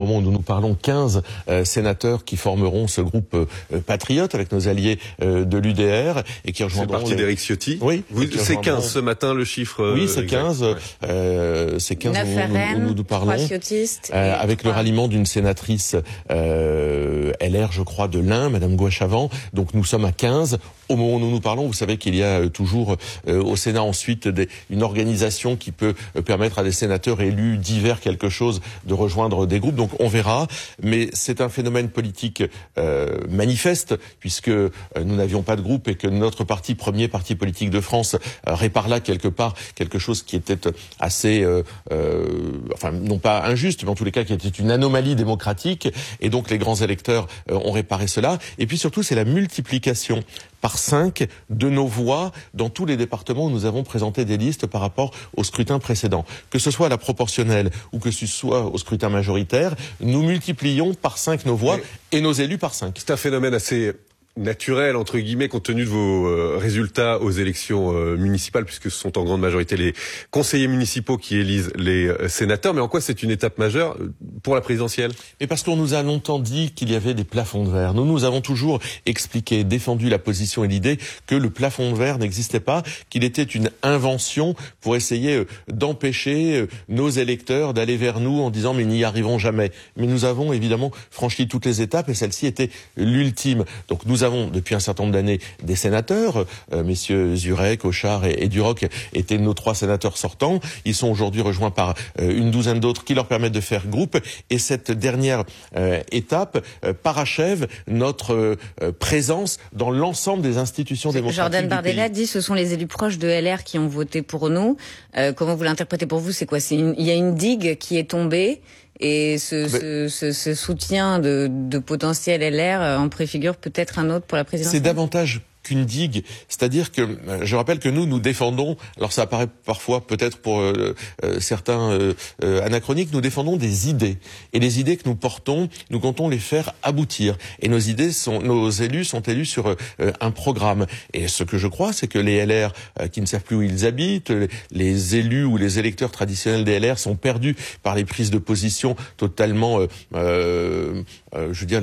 moment où nous parlons, 15 sénateurs qui formeront ce groupe patriote avec nos alliés de l'UDR et qui rejoindront... C'est le parti d'Éric Ciotti. Oui. C'est 15 ce matin le chiffre. Oui, c'est 15. C'est 15 où nous parlons. Avec le ralliement d'une sénatrice LR, je crois, de l'Ain, Madame Gouachavant. Donc nous sommes à 15. Au moment où nous parlons, vous savez qu'il y a toujours au Sénat ensuite une organisation qui peut permettre à des sénateurs élus divers quelque chose de rejoindre des groupes. Donc on verra, mais c'est un phénomène politique manifeste puisque nous n'avions pas de groupe et que notre parti, premier parti politique de France, répare là quelque part quelque chose qui était assez, enfin non pas injuste, mais en tous les cas qui était une anomalie démocratique. Et donc les grands électeurs ont réparé cela. Et puis surtout, c'est la multiplication par 5 de nos voix dans tous les départements où nous avons présenté des listes par rapport au scrutin précédent. Que ce soit à la proportionnelle ou que ce soit au scrutin majoritaire, nous multiplions par 5 nos voix et nos élus par 5. C'est un phénomène assez naturel, entre guillemets, compte tenu de vos résultats aux élections municipales, puisque ce sont en grande majorité les conseillers municipaux qui élisent les sénateurs. Mais en quoi c'est une étape majeure pour la présidentielle? Et parce qu'on nous a longtemps dit qu'il y avait des plafonds de verre. Nous avons toujours expliqué, défendu la position et l'idée que le plafond de verre n'existait pas, qu'il était une invention pour essayer d'empêcher nos électeurs d'aller vers nous en disant mais n'y arriverons jamais. Mais nous avons évidemment franchi toutes les étapes et celle-ci était l'ultime. Donc nous avons depuis un certain nombre d'années des sénateurs, messieurs Zurek, Auchard et Duroc étaient nos 3 sénateurs sortants. Ils sont aujourd'hui rejoints par une douzaine d'autres qui leur permettent de faire groupe. Et cette dernière étape parachève notre présence dans l'ensemble des institutions démocratiques. Jordan Bardella dit ce sont les élus proches de LR qui ont voté pour nous. Comment vous l'interprétez pour vous? C'est quoi? Il y a une digue qui est tombée. Et ce soutien de potentiel LR en préfigure peut-être un autre pour la présidentielle. C'est davantage qu'une digue, c'est-à-dire que je rappelle que nous défendons, alors ça apparaît parfois peut-être pour certains anachroniques, nous défendons des idées et les idées que nous portons, nous comptons les faire aboutir et nos élus sont élus sur un programme et ce que je crois c'est que les LR qui ne savent plus où ils habitent, les élus ou les électeurs traditionnels des LR sont perdus par les prises de position totalement je veux dire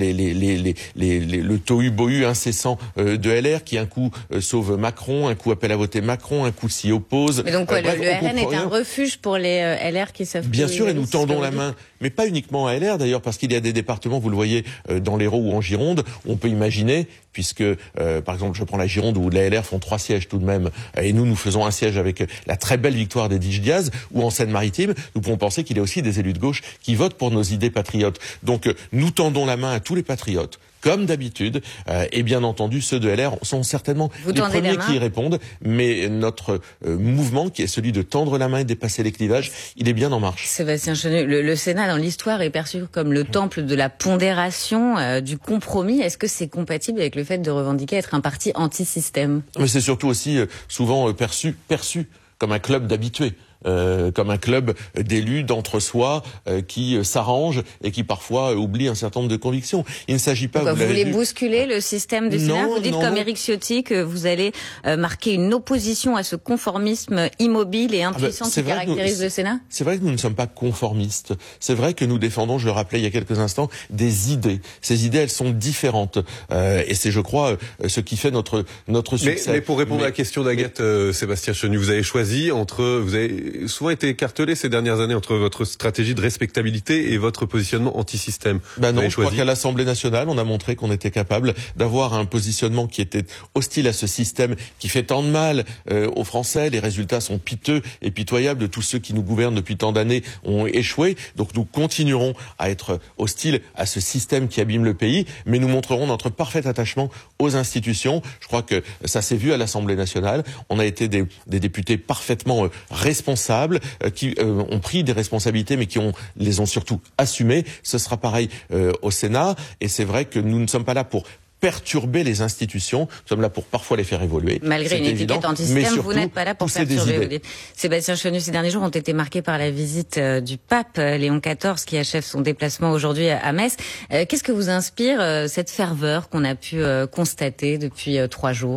le tohu-bohu incessant de LR qui un coup sauve Macron, un coup appelle à voter Macron, un coup s'y oppose. Mais donc le RN est un refuge pour les LR qui savent. Bien sûr, et nous tendons la main, mais pas uniquement à LR d'ailleurs, parce qu'il y a des départements, vous le voyez, dans l'Hérault ou en Gironde, on peut imaginer, puisque par exemple je prends la Gironde où les LR font 3 sièges tout de même, et nous faisons un siège avec la très belle victoire d'Edwige Diaz, ou en Seine-Maritime, nous pouvons penser qu'il y a aussi des élus de gauche qui votent pour nos idées patriotes. Donc nous tendons la main à tous les patriotes. Comme d'habitude, et bien entendu, ceux de LR sont certainement les premiers qui y répondent, mais notre mouvement, qui est celui de tendre la main et de dépasser les clivages, il est bien en marche. Sébastien Chenu, le Sénat dans l'histoire est perçu comme le temple de la pondération, du compromis. Est-ce que c'est compatible avec le fait de revendiquer être un parti anti-système? Mais c'est surtout aussi souvent perçu comme un club d'habitués. Comme un club d'élus d'entre-soi qui s'arrangent et qui parfois oublient un certain nombre de convictions. Il ne s'agit pas... Vous voulez bousculer le système du Sénat? Vous dites comme Éric Ciotti que vous allez marquer une opposition à ce conformisme immobile et impuissant qui caractérise le Sénat? C'est vrai que nous ne sommes pas conformistes. C'est vrai que nous défendons, je le rappelais il y a quelques instants, des idées. Ces idées, elles sont différentes. Et c'est, je crois, ce qui fait notre succès. Mais pour répondre à la question d'Agathe, Sébastien Chenu, vous avez choisi vous avez souvent été écartelé ces dernières années entre votre stratégie de respectabilité et votre positionnement anti-système. Non, je crois qu'à l'Assemblée nationale, on a montré qu'on était capable d'avoir un positionnement qui était hostile à ce système qui fait tant de mal aux Français. Les résultats sont piteux et pitoyables. Tous ceux qui nous gouvernent depuis tant d'années ont échoué. Donc nous continuerons à être hostiles à ce système qui abîme le pays, mais nous montrerons notre parfait attachement aux institutions. Je crois que ça s'est vu à l'Assemblée nationale. On a été des députés parfaitement responsables, qui ont pris des responsabilités, mais qui les ont surtout assumées. Ce sera pareil au Sénat, et c'est vrai que nous ne sommes pas là pour perturber les institutions, nous sommes là pour parfois les faire évoluer. Malgré une étiquette anti-système, vous n'êtes pas là pour perturber. Sébastien Chenu, ces derniers jours ont été marqués par la visite du pape Léon XIV qui achève son déplacement aujourd'hui à Metz. Qu'est-ce que vous inspire cette ferveur qu'on a pu constater depuis 3 jours?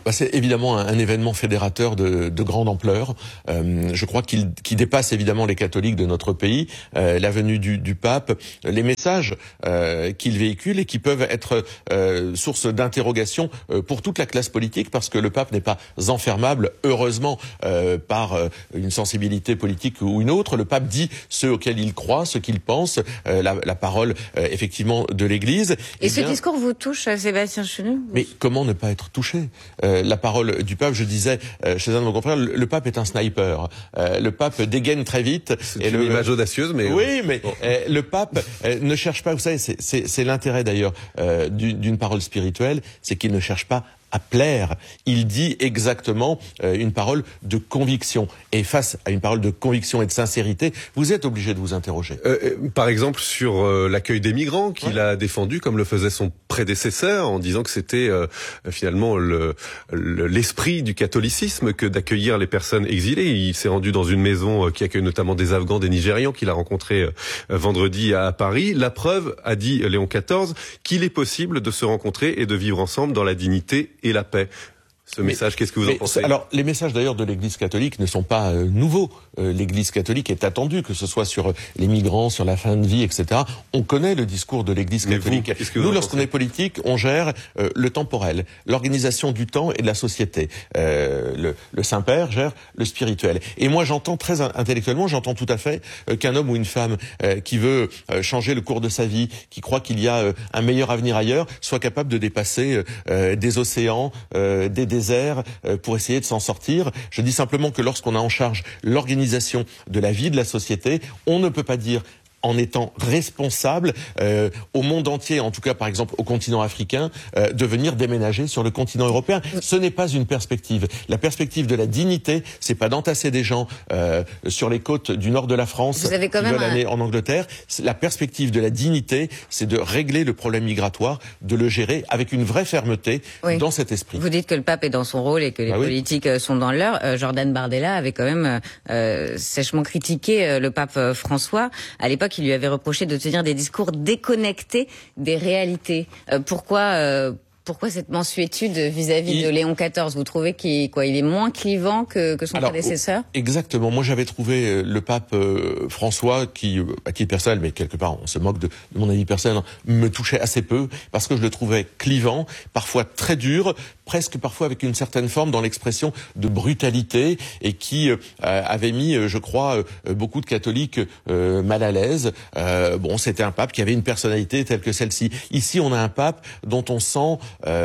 C'est évidemment un événement fédérateur de grande ampleur. Je crois qu'il dépasse évidemment les catholiques de notre pays. La venue du pape, les messages qu'il véhicule et qui peuvent être source d'interrogation pour toute la classe politique, parce que le pape n'est pas enfermable, heureusement, par une sensibilité politique ou une autre. Le pape dit ce auquel il croit, ce qu'il pense, la parole effectivement de l'Église. Et ce discours vous touche, Sébastien Chenu? Mais comment ne pas être touché? La parole du pape, je disais chez un de nos confrères, le pape est un sniper. Le pape dégaine très vite. C'est une image audacieuse, mais... Oui, mais le pape ne cherche pas, vous savez, c'est l'intérêt d'ailleurs d'une parole spirituelle, c'est qu'il ne cherche pas à plaire. Il dit exactement une parole de conviction. Et face à une parole de conviction et de sincérité, vous êtes obligé de vous interroger. Par exemple, sur l'accueil des migrants, qu'il a défendu comme le faisait son prédécesseur, en disant que c'était finalement l'esprit du catholicisme que d'accueillir les personnes exilées. Il s'est rendu dans une maison qui accueille notamment des Afghans, des Nigérians, qu'il a rencontrés vendredi à Paris. La preuve, a dit Léon XIV, qu'il est possible de se rencontrer et de vivre ensemble dans la dignité et la paix. Ce message, qu'est-ce que vous en pensez? Alors, les messages d'ailleurs de l'Église catholique ne sont pas nouveaux. L'Église catholique est attendue, que ce soit sur les migrants, sur la fin de vie, etc. On connaît le discours de l'Église catholique. Nous, lorsqu'on est politique, on gère le temporel, l'organisation du temps et de la société. Le Saint-Père gère le spirituel. Et moi, j'entends très intellectuellement, j'entends tout à fait qu'un homme ou une femme qui veut changer le cours de sa vie, qui croit qu'il y a un meilleur avenir ailleurs, soit capable de dépasser des océans, des désert pour essayer de s'en sortir. Je dis simplement que lorsqu'on a en charge l'organisation de la vie de la société, on ne peut pas dire en étant responsable au monde entier, en tout cas par exemple au continent africain, de venir déménager sur le continent européen. Ce n'est pas une perspective. La perspective de la dignité, c'est pas d'entasser des gens sur les côtes du nord de la France qui veulent aller en Angleterre. La perspective de la dignité, c'est de régler le problème migratoire, de le gérer avec une vraie fermeté dans cet esprit. Vous dites que le pape est dans son rôle et que les politiques sont dans le leur. Jordan Bardella avait quand même sèchement critiqué le pape François. À l'époque, il lui avait reproché de tenir des discours déconnectés des réalités. Pourquoi cette mansuétude vis-à-vis de Léon XIV? Vous trouvez qu'il est moins clivant que son prédécesseur? Exactement. Moi, j'avais trouvé le pape François, qui, à titre personnel, mais quelque part, on se moque de mon avis personnel, me touchait assez peu, parce que je le trouvais clivant, parfois très dur, presque parfois avec une certaine forme dans l'expression de brutalité, et qui avait mis, je crois, beaucoup de catholiques mal à l'aise. C'était un pape qui avait une personnalité telle que celle-ci. Ici, on a un pape dont on sent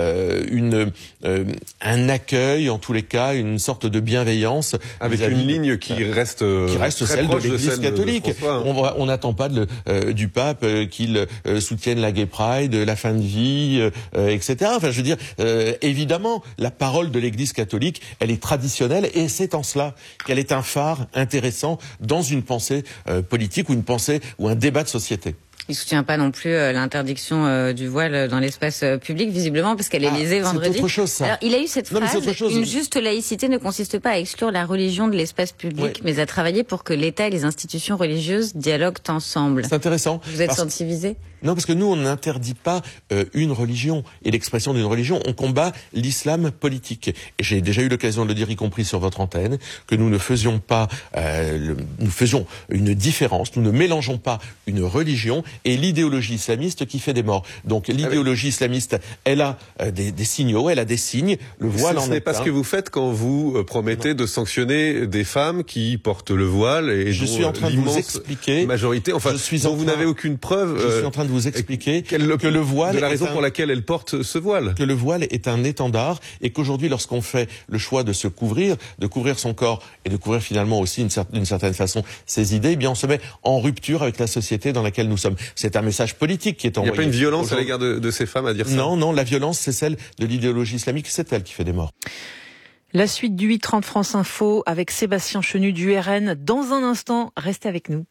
un accueil, en tous les cas, une sorte de bienveillance avec une ligne qui reste celle de l'Église catholique. On n'attend pas du pape qu'il soutienne la Gay Pride, la fin de vie, etc. Enfin, je veux dire, évidemment, la parole de l'Église catholique, elle est traditionnelle, et c'est en cela qu'elle est un phare intéressant dans une pensée politique ou une pensée ou un débat de société. Il soutient pas non plus l'interdiction du voile dans l'espace public, visiblement, parce qu'elle est l'Élysée vendredi. C'est autre chose, ça. Alors, il a eu cette phrase, une juste laïcité ne consiste pas à exclure la religion de l'espace public, mais à travailler pour que l'État et les institutions religieuses dialoguent ensemble. C'est intéressant. Vous êtes sensibilisé? Non, parce que nous, on n'interdit pas une religion et l'expression d'une religion. On combat l'islam politique. Et j'ai déjà eu l'occasion de le dire, y compris sur votre antenne, que nous ne faisions pas, nous faisions une différence. Nous ne mélangeons pas une religion et l'idéologie islamiste qui fait des morts. Donc l'idéologie islamiste, elle a des signaux, elle a des signes. Le voile en est un. Ce n'est pas ce que vous faites quand vous promettez de sanctionner des femmes qui portent le voile et je suis en train de vous expliquer. Majorité, enfin, dont vous n'avez aucune preuve. Je suis en train de vous expliquer que le voile, de la raison pour laquelle elle porte ce voile, que le voile est un étendard, et qu'aujourd'hui, lorsqu'on fait le choix de se couvrir, de couvrir son corps et de couvrir finalement aussi d'une certaine façon ses idées, eh bien on se met en rupture avec la société dans laquelle nous sommes. C'est un message politique qui est envoyé. Il n'y a pas une violence à l'égard de ces femmes à dire ça? Non, la violence, c'est celle de l'idéologie islamique, c'est elle qui fait des morts. La suite du 8h30 France Info avec Sébastien Chenu du RN. Dans un instant, restez avec nous.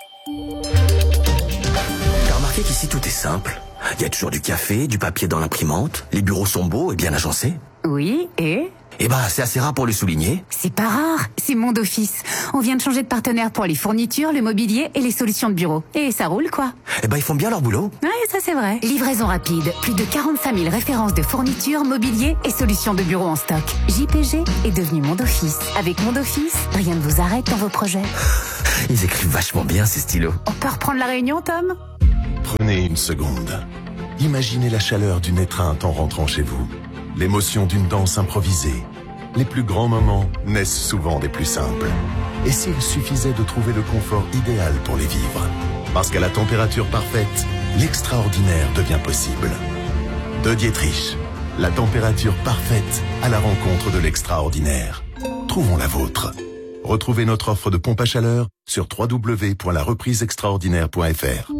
T'as remarqué qu'ici tout est simple? Il y a toujours du café, du papier dans l'imprimante, les bureaux sont beaux et bien agencés. Oui, et Eh ben, c'est assez rare pour le souligner. C'est pas rare, c'est Monde Office. On vient de changer de partenaire pour les fournitures, le mobilier et les solutions de bureau. Et ça roule, quoi. Eh ben, ils font bien leur boulot. Ouais, ça c'est vrai. Livraison rapide, plus de 45 000 références de fournitures, mobilier et solutions de bureau en stock. JPG est devenu Monde Office. Avec Monde Office, rien ne vous arrête dans vos projets. Ils écrivent vachement bien, ces stylos. On peut reprendre la réunion, Tom ? Prenez une seconde. Imaginez la chaleur d'une étreinte en rentrant chez vous. L'émotion d'une danse improvisée. Les plus grands moments naissent souvent des plus simples. Et s'il suffisait de trouver le confort idéal pour les vivre? Parce qu'à la température parfaite, l'extraordinaire devient possible. De Dietrich, la température parfaite à la rencontre de l'extraordinaire. Trouvons la vôtre. Retrouvez notre offre de pompe à chaleur sur www.larepriseextraordinaire.fr.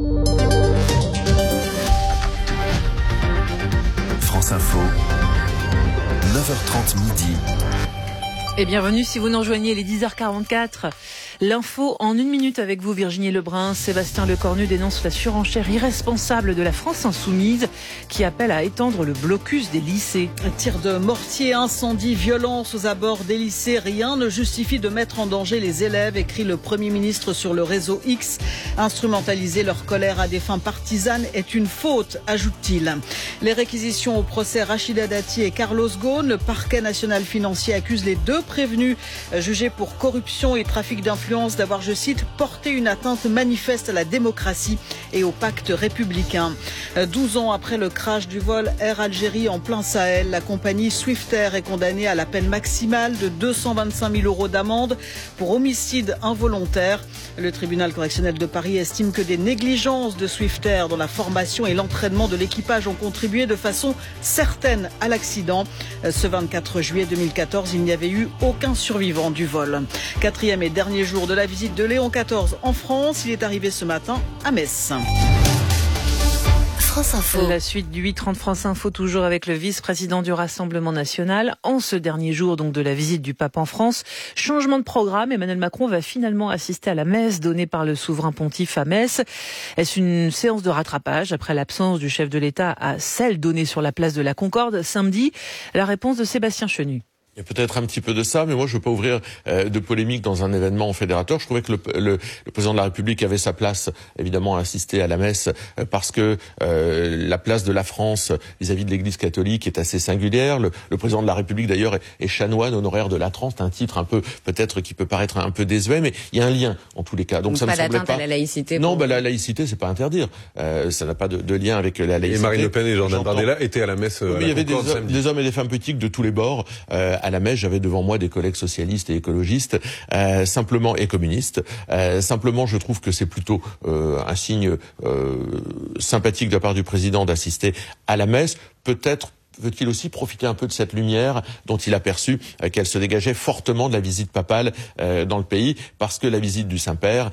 France Info, 9h30 midi. Et bienvenue si vous nous rejoignez, les 10h44. L'info en 1 minute avec vous, Virginie Lebrun. Sébastien Lecornu dénonce la surenchère irresponsable de la France insoumise qui appelle à étendre le blocus des lycées. Tirs de mortier, incendie, violence aux abords des lycées. Rien ne justifie de mettre en danger les élèves, écrit le Premier ministre sur le réseau X. Instrumentaliser leur colère à des fins partisanes est une faute, ajoute-t-il. Les réquisitions au procès Rachida Dati et Carlos Ghosn. Le parquet national financier accuse les 2 prévenus jugés pour corruption et trafic d'influence d'avoir, je cite, porté une atteinte manifeste à la démocratie et au pacte républicain. 12 ans après le crash du vol Air Algérie en plein Sahel, la compagnie Swiftair est condamnée à la peine maximale de 225 000 € d'amende pour homicide involontaire. Le tribunal correctionnel de Paris estime que des négligences de Swiftair dans la formation et l'entraînement de l'équipage ont contribué de façon certaine à l'accident. Ce 24 juillet 2014, il n'y avait eu aucun survivant du vol. 4e et dernier jour de la visite de Léon XIV en France. Il est arrivé ce matin à Metz. France Info. La suite du 8h30 France Info, toujours avec le vice-président du Rassemblement National. En ce dernier jour donc de la visite du pape en France, changement de programme, Emmanuel Macron va finalement assister à la messe donnée par le souverain pontife à Metz. Est-ce une séance de rattrapage après l'absence du chef de l'État à celle donnée sur la place de la Concorde samedi? La réponse de Sébastien Chenu. Il y a peut-être un petit peu de ça, mais moi je veux pas ouvrir de polémique dans un événement fédérateur. Je trouvais que le président de la République avait sa place, évidemment, à assister à la messe, parce que la place de la France vis-à-vis de l'Église catholique est assez singulière. Le président de la République, d'ailleurs, est chanoine honoraire de Latran. C'est un titre un peu, peut-être, qui peut paraître un peu désuet, mais il y a un lien, en tous les cas. Donc ça me semblait pas. À la laïcité. Non, la laïcité, c'est pas interdire. Ça n'a pas de lien avec la laïcité. Et Marine Le Pen et Jordan Bardella étaient à la messe. Il y avait des hommes et des femmes politiques de tous les bords à la messe. J'avais devant moi des collègues socialistes et écologistes, simplement et communistes. Simplement, je trouve que c'est plutôt un signe sympathique de la part du président d'assister à la messe. Peut-être veut-il aussi profiter un peu de cette lumière dont il a perçu qu'elle se dégageait fortement de la visite papale dans le pays, parce que la visite du Saint-Père,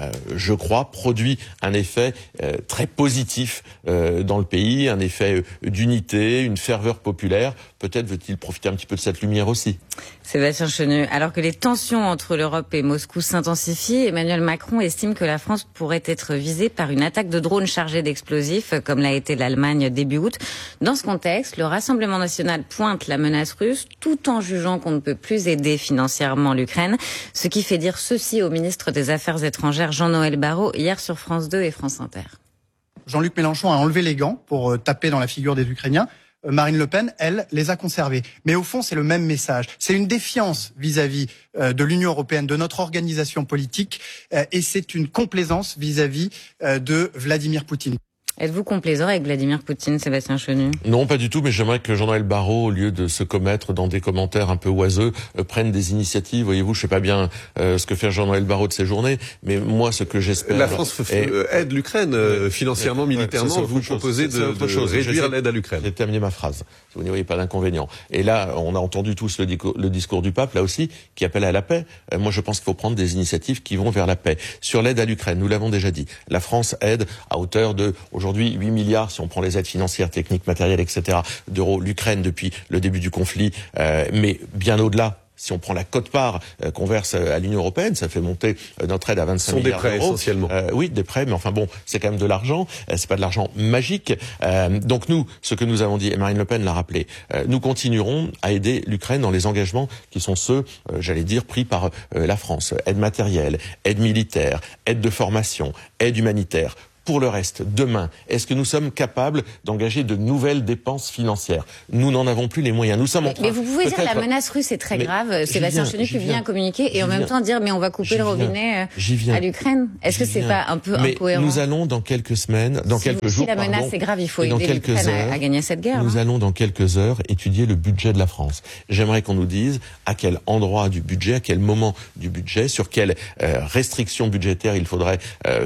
je crois, produit un effet très positif dans le pays, un effet d'unité, une ferveur populaire. Peut-être veut-il profiter un petit peu de cette lumière aussi. Sébastien Chenu, alors que les tensions entre l'Europe et Moscou s'intensifient, Emmanuel Macron estime que la France pourrait être visée par une attaque de drones chargés d'explosifs, comme l'a été l'Allemagne début août. Dans ce contexte, le Rassemblement national pointe la menace russe, tout en jugeant qu'on ne peut plus aider financièrement l'Ukraine, ce qui fait dire ceci au ministre des Affaires étrangères Jean-Noël Barrot hier sur France 2 et France Inter. Jean-Luc Mélenchon a enlevé les gants pour taper dans la figure des Ukrainiens. Marine Le Pen, elle, les a conservés. Mais au fond, c'est le même message. C'est une défiance vis-à-vis de l'Union européenne, de notre organisation politique, et c'est une complaisance vis-à-vis de Vladimir Poutine. Êtes-vous complaisant avec Vladimir Poutine, Sébastien Chenu? Non, pas du tout, mais j'aimerais que Jean-Noël Barrot, au lieu de se commettre dans des commentaires un peu oiseux, prenne des initiatives. Voyez-vous, je sais pas bien ce que fait Jean-Noël Barrot de ses journées, mais moi, ce que j'espère... La France aide l'Ukraine financièrement, militairement. Vous proposez de réduire l'aide à l'Ukraine. J'ai terminé ma phrase, si vous n'y voyez pas d'inconvénient. Et là, on a entendu tous le discours du pape, là aussi, qui appelle à la paix. Moi, je pense qu'il faut prendre des initiatives qui vont vers la paix. Sur l'aide à l'Ukraine, nous l'avons déjà dit, la France aide à hauteur de... Aujourd'hui, 8 milliards, si on prend les aides financières, techniques, matérielles, etc., d'euros, l'Ukraine depuis le début du conflit, mais bien au-delà. si on prend la quote-part qu'on verse à l'Union européenne, ça fait monter notre aide à 25 milliards d'euros. Ce sont des prêts essentiellement. Oui, des prêts, mais enfin bon, c'est quand même de l'argent. C'est pas de l'argent magique. Donc nous, ce que nous avons dit, et Marine Le Pen l'a rappelé, nous continuerons à aider l'Ukraine dans les engagements qui sont ceux, j'allais dire, pris par la France. Aide matérielle, aide militaire, aide de formation, aide humanitaire. Pour le reste, demain, est-ce que nous sommes capables d'engager de nouvelles dépenses financières? Nous n'en avons plus les moyens. Nous sommes en train... Mais vous pouvez dire la menace russe est très grave. Sébastien Chenu qui vient communiquer et en même temps dire mais on va couper le robinet à l'Ukraine. Est-ce que c'est pas un peu incohérent? Nous allons dans quelques semaines, quelques jours... Si la menace est grave, il faut aider l'Ukraine à gagner cette guerre. Nous allons dans quelques heures étudier le budget de la France. J'aimerais qu'on nous dise à quel endroit du budget, à quel moment du budget, sur quelles restrictions budgétaires il faudrait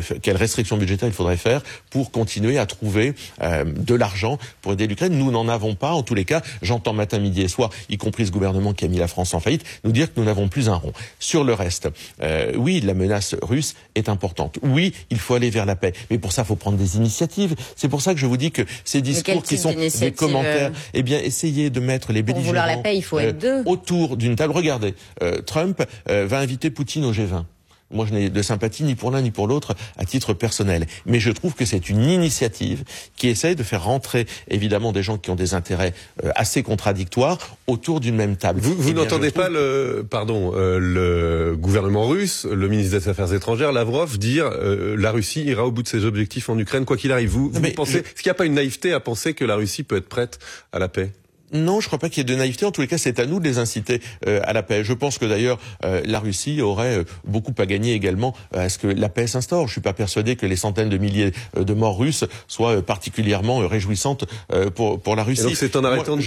faire pour continuer à trouver de l'argent pour aider l'Ukraine. Nous n'en avons pas. En tous les cas, j'entends matin, midi et soir, y compris ce gouvernement qui a mis la France en faillite, nous dire que nous n'avons plus un rond. Sur le reste, oui, la menace russe est importante. Oui, il faut aller vers la paix. Mais pour ça, il faut prendre des initiatives. C'est pour ça que je vous dis que ces discours qui sont des commentaires, eh bien, essayez de mettre les belligérants... Pour vouloir la paix, il faut être deux. Autour d'une table. Regardez, Trump va inviter Poutine au G20. Moi, je n'ai de sympathie ni pour l'un ni pour l'autre à titre personnel. Mais je trouve que c'est une initiative qui essaye de faire rentrer, évidemment, des gens qui ont des intérêts assez contradictoires autour d'une même table. Vous n'entendez pas le gouvernement russe, le ministre des Affaires étrangères, Lavrov, dire la Russie ira au bout de ses objectifs en Ukraine, quoi qu'il arrive. Vous pensez, est-ce qu'il n'y a pas une naïveté à penser que la Russie peut être prête à la paix? Non, je crois pas qu'il y ait de naïveté. En tous les cas, c'est à nous de les inciter à la paix. Je pense que d'ailleurs, la Russie aurait beaucoup à gagner également à ce que la paix s'instaure. Je suis pas persuadé que les centaines de milliers de morts russes soient particulièrement réjouissantes pour la Russie. Et donc c'est en arrêtant,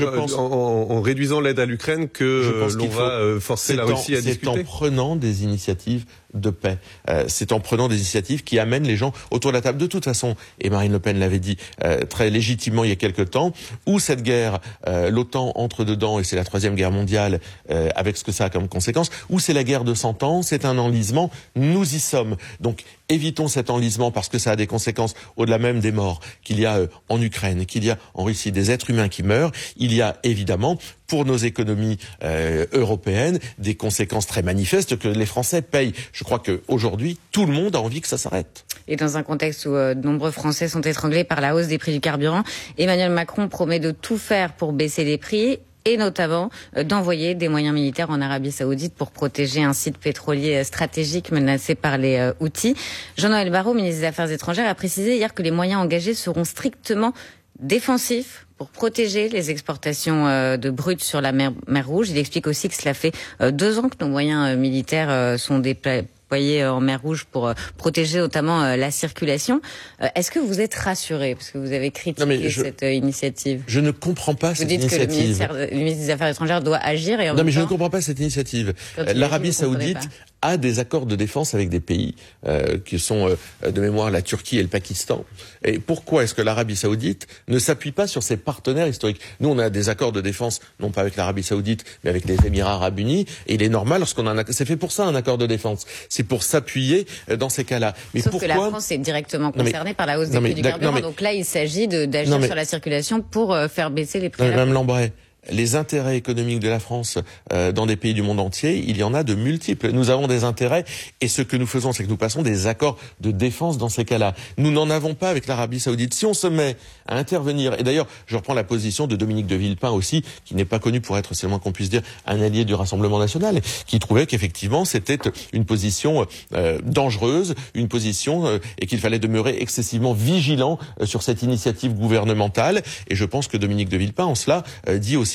en réduisant l'aide à l'Ukraine que l'on va forcer la Russie à discuter. C'est en prenant des initiatives de paix. C'est en prenant des initiatives qui amènent les gens autour de la table. De toute façon, et Marine Le Pen l'avait dit très légitimement il y a quelque temps, où cette guerre, l'OTAN entre dedans, et c'est la Troisième Guerre mondiale, avec ce que ça a comme conséquence, où c'est la guerre de 100 ans, c'est un enlisement, nous y sommes. Donc évitons cet enlisement parce que ça a des conséquences au-delà même des morts qu'il y a en Ukraine, qu'il y a en Russie, des êtres humains qui meurent. Il y a évidemment, pour nos économies européennes, des conséquences très manifestes que les Français payent. Je crois qu'aujourd'hui, tout le monde a envie que ça s'arrête. Et dans un contexte où de nombreux Français sont étranglés par la hausse des prix du carburant, Emmanuel Macron promet de tout faire pour baisser les prix et notamment d'envoyer des moyens militaires en Arabie Saoudite pour protéger un site pétrolier stratégique menacé par les Houthis. Jean-Noël Barrot, ministre des Affaires étrangères, a précisé hier que les moyens engagés seront strictement défensifs pour protéger les exportations de brut sur la mer Rouge. Il explique aussi que cela fait 2 ans que nos moyens militaires sont déployés en mer Rouge pour protéger notamment la circulation. Est-ce que vous êtes rassuré parce que vous avez critiqué cette initiative? Je ne comprends pas cette initiative. Vous dites que le ministre des Affaires étrangères doit agir et en même temps... Non, mais je ne comprends pas cette initiative. L'Arabie Saoudite a des accords de défense avec des pays qui sont de mémoire la Turquie et le Pakistan. Et pourquoi est-ce que l'Arabie Saoudite ne s'appuie pas sur ses partenaires historiques? Nous, on a des accords de défense, non pas avec l'Arabie Saoudite, mais avec les Émirats Arabes Unis. Et il est normal lorsqu'on a c'est fait pour ça un accord de défense. C'est pour s'appuyer dans ces cas-là. Mais sauf que la France est directement concernée par la hausse des prix du carburant. Donc là, il s'agit d'agir sur la circulation pour faire baisser les prix. Madame Lambray, les intérêts économiques de la France dans des pays du monde entier, il y en a de multiples. Nous avons des intérêts et ce que nous faisons, c'est que nous passons des accords de défense dans ces cas-là. Nous n'en avons pas avec l'Arabie Saoudite. Si on se met à intervenir, et d'ailleurs, je reprends la position de Dominique de Villepin aussi, qui n'est pas connu pour être, c'est le moins qu'on puisse dire, un allié du Rassemblement national, qui trouvait qu'effectivement c'était une position dangereuse, une position et qu'il fallait demeurer excessivement vigilant sur cette initiative gouvernementale. Et je pense que Dominique de Villepin, en cela, dit aussi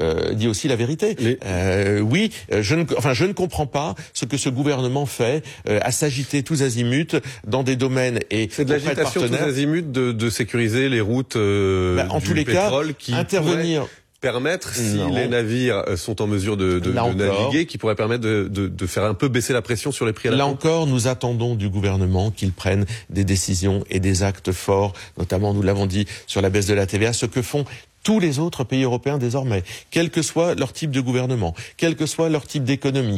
la vérité. Oui, je ne comprends pas ce que ce gouvernement fait à s'agiter tous azimuts dans des domaines et c'est de l'agitation tous azimuts de sécuriser les routes en tous les pétrole cas, qui intervenir. Permettre, si les navires sont en mesure de naviguer, qui pourrait permettre de faire un peu baisser la pression sur les prix à la pompe. Là encore, nous attendons du gouvernement qu'il prenne des décisions et des actes forts, notamment, nous l'avons dit, sur la baisse de la TVA, ce que font tous les autres pays européens désormais, quel que soit leur type de gouvernement, quel que soit leur type d'économie.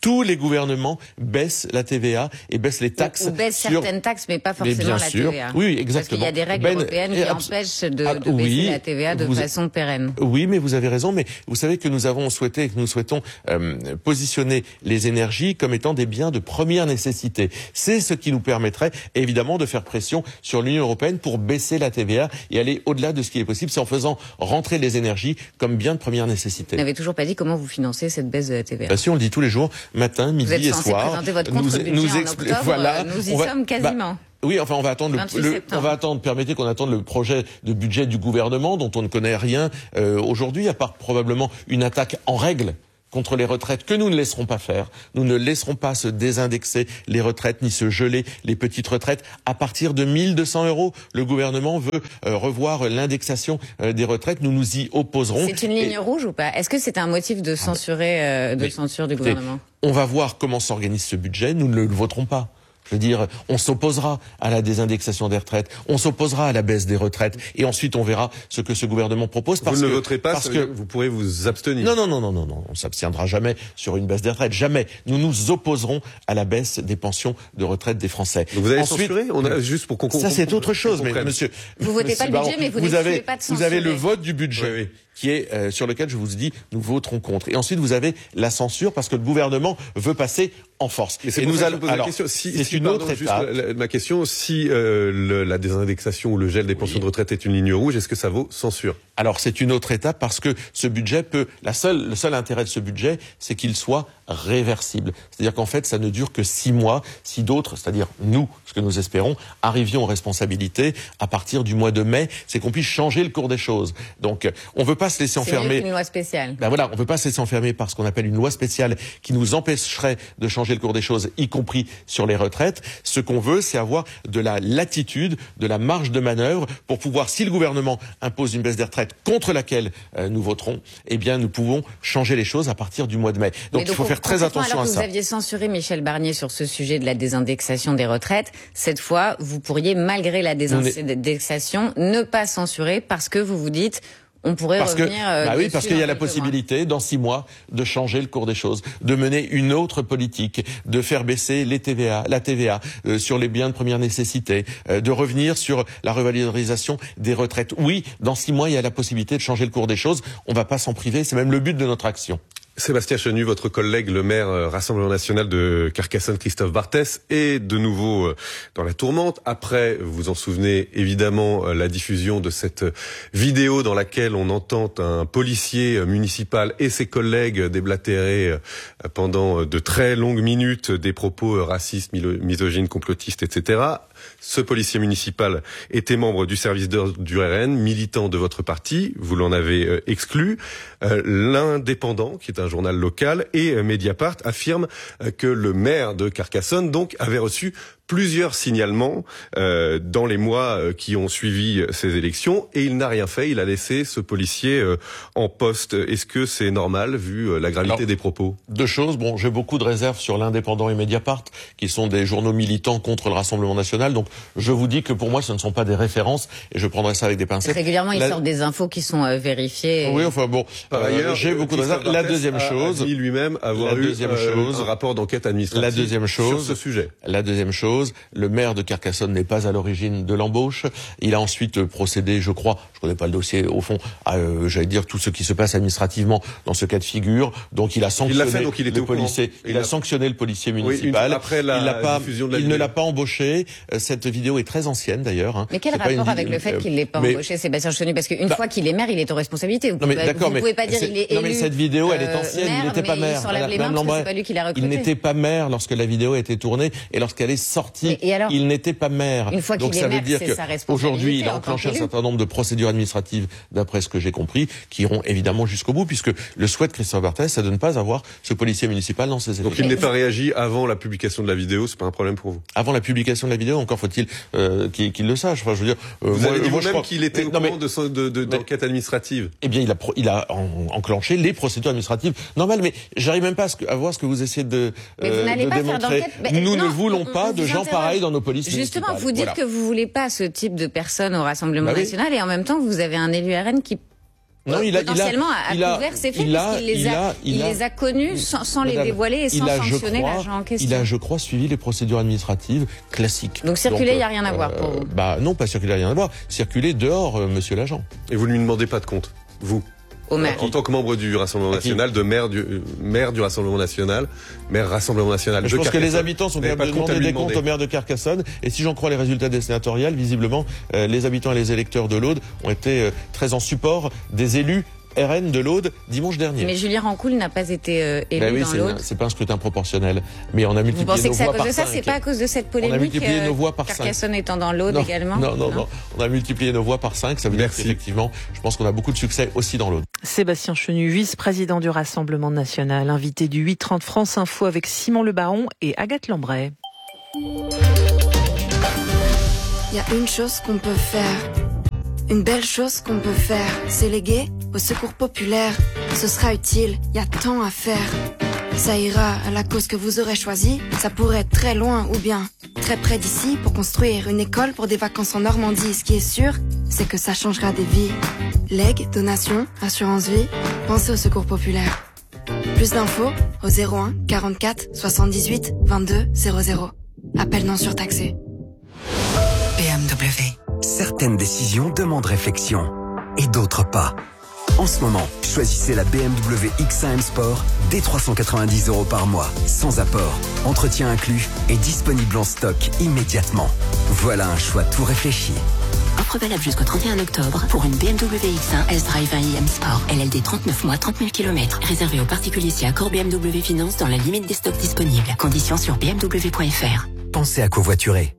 Tous les gouvernements baissent la TVA et baissent les taxes. Ou baissent certaines taxes, mais pas forcément la TVA. Oui, exactement. Parce qu'il y a des règles européennes qui empêchent de baisser la TVA de façon pérenne. Oui, mais vous avez raison. Mais vous savez que nous avons souhaité et que nous souhaitons positionner les énergies comme étant des biens de première nécessité. C'est ce qui nous permettrait évidemment de faire pression sur l'Union européenne pour baisser la TVA et aller au-delà de ce qui est possible. C'est en faisant rentrer les énergies comme biens de première nécessité. Vous n'avez toujours pas dit comment vous financez cette baisse de la TVA. Bah si, on le dit tous les jours, matin, midi et soir. Vous êtes censé présenter votre contre-budget en octobre. Voilà, nous y sommes quasiment. Oui, enfin, on va attendre permettez qu'on attende le projet de budget du gouvernement dont on ne connaît rien aujourd'hui, à part probablement une attaque en règle contre les retraites que nous ne laisserons pas faire. Nous ne laisserons pas se désindexer les retraites ni se geler les petites retraites. À partir de 1 200 €, le gouvernement veut revoir l'indexation des retraites. Nous nous y opposerons. C'est une ligne rouge ou pas? Est-ce que c'est un motif de censurer, censure du gouvernement? On va voir comment s'organise ce budget. Nous ne le voterons pas. Je veux dire, on s'opposera à la désindexation des retraites, on s'opposera à la baisse des retraites, et ensuite on verra ce que ce gouvernement propose. Vous ne voterez pas, parce que vous pourrez vous abstenir. Non, on s'abstiendra jamais sur une baisse des retraites, jamais. Nous nous opposerons à la baisse des pensions de retraite des Français. Donc vous allez censurer? Juste pour qu'on comprenne. Ça c'est autre chose, mais monsieur. Vous votez pas le budget, mais vous n'excluez pas de censurer. Vous avez le vote du budget. Oui. Qui est sur lequel je vous dis nous voterons contre. Et ensuite vous avez la censure parce que le gouvernement veut passer en force. Et nous allons poser la question. C'est une autre étape. Ma question, si la désindexation ou le gel des pensions de retraite est une ligne rouge, est-ce que ça vaut censure? Alors c'est une autre étape parce que ce budget le seul intérêt de ce budget, c'est qu'il soit réversible. C'est-à-dire qu'en fait, ça ne dure que 6 mois. Si d'autres, c'est-à-dire nous, ce que nous espérons, arrivions aux responsabilités à partir du mois de mai, c'est qu'on puisse changer le cours des choses. Donc, on veut pas se laisser enfermer. C'est une loi spéciale. Ben voilà, on veut pas se laisser enfermer par ce qu'on appelle une loi spéciale qui nous empêcherait de changer le cours des choses, y compris sur les retraites. Ce qu'on veut, c'est avoir de la latitude, de la marge de manœuvre pour pouvoir, si le gouvernement impose une baisse des retraites contre laquelle nous voterons, eh bien, nous pouvons changer les choses à partir du mois de mai. Donc il faut faire très attention à ça. Alors que vous aviez censuré Michel Barnier sur ce sujet de la désindexation des retraites, cette fois, vous pourriez, malgré la désindexation, ne pas censurer parce que vous vous dites on pourrait revenir. Oui, parce qu'il y a la possibilité, dans 6 mois, de changer le cours des choses, de mener une autre politique, de faire baisser la TVA sur les biens de première nécessité, de revenir sur la revalorisation des retraites. Oui, dans 6 mois, il y a la possibilité de changer le cours des choses. On ne va pas s'en priver, c'est même le but de notre action. Sébastien Chenu, votre collègue, le maire Rassemblement National de Carcassonne, Christophe Barthès, est de nouveau dans la tourmente. Après, vous vous en souvenez évidemment, la diffusion de cette vidéo dans laquelle on entend un policier municipal et ses collègues déblatérer pendant de très longues minutes des propos racistes, misogynes, complotistes, etc. Ce policier municipal était membre du service d'ordre du RN, militant de votre parti, vous l'en avez exclu. L'Indépendant, qui est un journal local, et Mediapart affirment que le maire de Carcassonne donc avait reçu plusieurs signalements dans les mois qui ont suivi ces élections, et il n'a rien fait, il a laissé ce policier en poste. Est-ce que c'est normal vu la gravité des propos? 2 choses. Bon, j'ai beaucoup de réserves sur l'Indépendant et Mediapart, qui sont des journaux militants contre le Rassemblement National, donc je vous dis que pour moi ce ne sont pas des références, et je prendrai ça avec des pincettes. Régulièrement ils sortent des infos qui sont vérifiées. Oui, enfin bon, par ailleurs, j'ai beaucoup de réserves. La deuxième chose, a dit lui-même avoir un rapport d'enquête administrative la deuxième chose, sur ce sujet. La deuxième chose, le maire de Carcassonne n'est pas à l'origine de l'embauche. Il a ensuite procédé, je crois, je connais pas le dossier au fond, à j'allais dire tout ce qui se passe administrativement dans ce cas de figure. Donc il a sanctionné le policier. Il a sanctionné le policier municipal. Après la diffusion de la vidéo. Il ne l'a pas embauché. Cette vidéo est très ancienne d'ailleurs. Hein. Mais quel rapport avec le fait qu'il l'ait pas embauché, Sébastien Chenu? Parce qu'une fois qu'il est maire, il est aux responsabilités. Vous pouvez pas dire il est élu. Non mais cette vidéo, elle est ancienne. Il n'était pas maire. Il n'était pas maire lorsque la vidéo a été tournée et lorsqu'elle est sortie. Il n'était pas maire. Une fois qu'il est maire, c'est sa responsabilité. Aujourd'hui, il a enclenché un certain nombre de procédures administratives, d'après ce que j'ai compris, qui iront évidemment jusqu'au bout, puisque le souhait de Christophe Barthès, c'est de ne pas avoir ce policier municipal dans ses élections. Donc il n'ait pas réagi avant la publication de la vidéo, c'est pas un problème pour vous? Avant la publication de la vidéo, encore faut-il qu'il le sache. Enfin, je veux dire, vous avez dit vous-même qu'il était au courant d'enquête administrative. Eh bien, il a enclenché les procédures administratives normales, mais j'arrive même pas à voir ce que vous essayez de démontrer. Nous ne voulons pas de gens pareils dans nos polices municipales. Justement, vous dites que vous voulez pas ce type de personnes au Rassemblement national, et en même temps, vous avez un élu RN qui potentiellement a couvert ces faits, puisqu'il les a connus sans les dévoiler et sans sanctionner l'agent en question. Il a, je crois, suivi les procédures administratives classiques. Donc circuler, il n'y a rien à voir pour vous. Non, pas circuler, il n'y a rien à voir. Circuler dehors, monsieur l'agent. Et vous ne lui demandez pas de compte, vous? Au maire. En tant que membre du Rassemblement National, maire du Rassemblement National, maire Rassemblement National. Je pense que les habitants sont capables de demander des comptes au maire de Carcassonne. Et si j'en crois les résultats des sénatoriales, visiblement, les habitants et les électeurs de l'Aude ont été très en support des élus RN de l'Aude dimanche dernier. Mais Julien Rancoul n'a pas été élu dans l'Aude. C'est pas un scrutin proportionnel, mais on a multiplié nos voix par 5. Vous pensez que c'est à cause de ça? C'est pas à cause de cette polémique? On a multiplié nos voix par 5. Carcassonne étant dans l'Aude également? Non. On a multiplié nos voix par 5. Ça veut dire qu'effectivement, je pense qu'on a beaucoup de succès aussi dans l'Aude. Sébastien Chenu, vice-président du Rassemblement National, invité du 8h30 France Info avec Simon Le Baron et Agathe Lambray. Il y a une chose qu'on peut faire. Une belle chose qu'on peut faire, c'est léguer au secours populaire. Ce sera utile, y a tant à faire. Ça ira à la cause que vous aurez choisie. Ça pourrait être très loin ou bien très près d'ici pour construire une école pour des vacances en Normandie. Ce qui est sûr, c'est que ça changera des vies. Legs, donations, assurance vie, pensez au secours populaire. Plus d'infos au 01 44 78 22 00. Appel non surtaxé. BMW. Certaines décisions demandent réflexion et d'autres pas. En ce moment, choisissez la BMW X1 M Sport dès 390 € par mois, sans apport, entretien inclus et disponible en stock immédiatement. Voilà un choix tout réfléchi. Offre valable jusqu'au 31 octobre pour une BMW X1 S-Drive 1i M Sport. LLD 39 mois, 30 000 km. Réservé aux particuliers si accord BMW Finance dans la limite des stocks disponibles. Conditions sur bmw.fr. Pensez à covoiturer.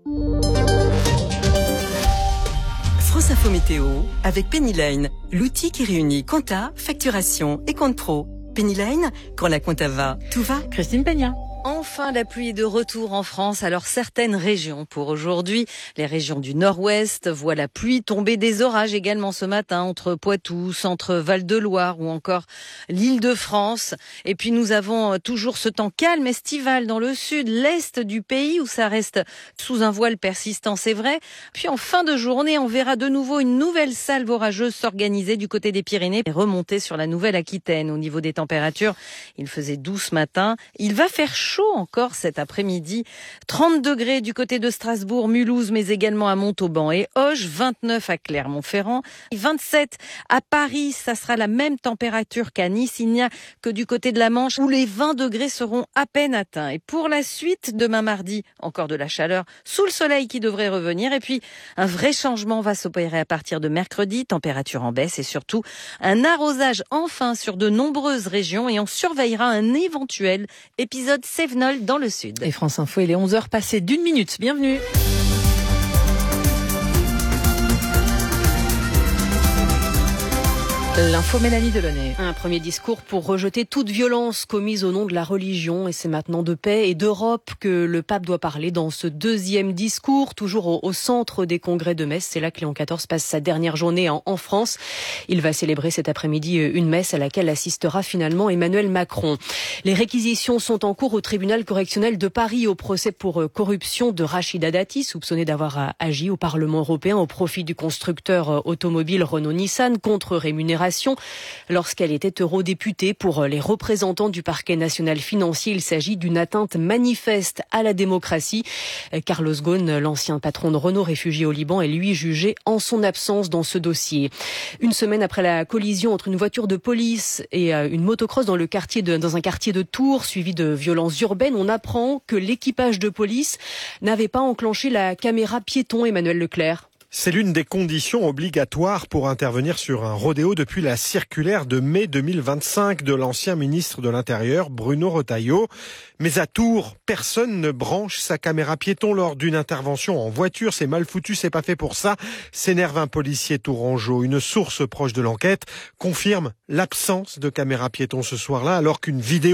France Info Météo avec Pennyline, l'outil qui réunit compta, facturation et compte pro. Pennyline, quand la compta va, tout va. Christine Peña. Enfin, la pluie est de retour en France. Alors, certaines régions pour aujourd'hui. Les régions du nord-ouest voient la pluie tomber, des orages également ce matin entre Poitou, centre Val-de-Loire ou encore l'Île-de-France. Et puis, nous avons toujours ce temps calme estival dans le sud, l'est du pays où ça reste sous un voile persistant, c'est vrai. Puis, en fin de journée, on verra de nouveau une nouvelle salve orageuse s'organiser du côté des Pyrénées et remonter sur la Nouvelle-Aquitaine. Au niveau des températures, il faisait 12 ce matin. Il va faire chaud encore cet après-midi. 30 degrés du côté de Strasbourg, Mulhouse, mais également à Montauban et Auch. 29 à Clermont-Ferrand. 27 à Paris. Ça sera la même température qu'à Nice. Il n'y a que du côté de la Manche où les 20 degrés seront à peine atteints. Et pour la suite, demain mardi, encore de la chaleur sous le soleil qui devrait revenir. Et puis, un vrai changement va s'opérer à partir de mercredi. Température en baisse et surtout un arrosage enfin sur de nombreuses régions. Et on surveillera un éventuel épisode Cévenol dans le sud. Et France Info, il est 11h passé d'1 minute. Bienvenue. L'info Mélanie Delaunay. Un premier discours pour rejeter toute violence commise au nom de la religion. Et c'est maintenant de paix et d'Europe que le pape doit parler dans ce deuxième discours, toujours au centre des congrès de Metz. C'est là que Léon XIV passe sa dernière journée en France. Il va célébrer cet après-midi une messe à laquelle assistera finalement Emmanuel Macron. Les réquisitions sont en cours au tribunal correctionnel de Paris au procès pour corruption de Rachida Dati, soupçonné d'avoir agi au Parlement européen au profit du constructeur automobile Renault-Nissan contre rémunération lorsqu'elle était eurodéputée. Pour les représentants du parquet national financier, il s'agit d'une atteinte manifeste à la démocratie. Carlos Ghosn, l'ancien patron de Renault réfugié au Liban, est lui jugé en son absence dans ce dossier. Une semaine après la collision entre une voiture de police et une motocross dans un quartier de Tours, suivi de violences urbaines, on apprend que l'équipage de police n'avait pas enclenché la caméra piéton. Emmanuel Leclerc. C'est l'une des conditions obligatoires pour intervenir sur un rodéo depuis la circulaire de mai 2025 de l'ancien ministre de l'Intérieur, Bruno Retailleau. Mais à Tours, personne ne branche sa caméra piéton lors d'une intervention en voiture. C'est mal foutu, c'est pas fait pour ça, s'énerve un policier tourangeau. Une source proche de l'enquête confirme l'absence de caméra piéton ce soir-là, alors qu'une vidéo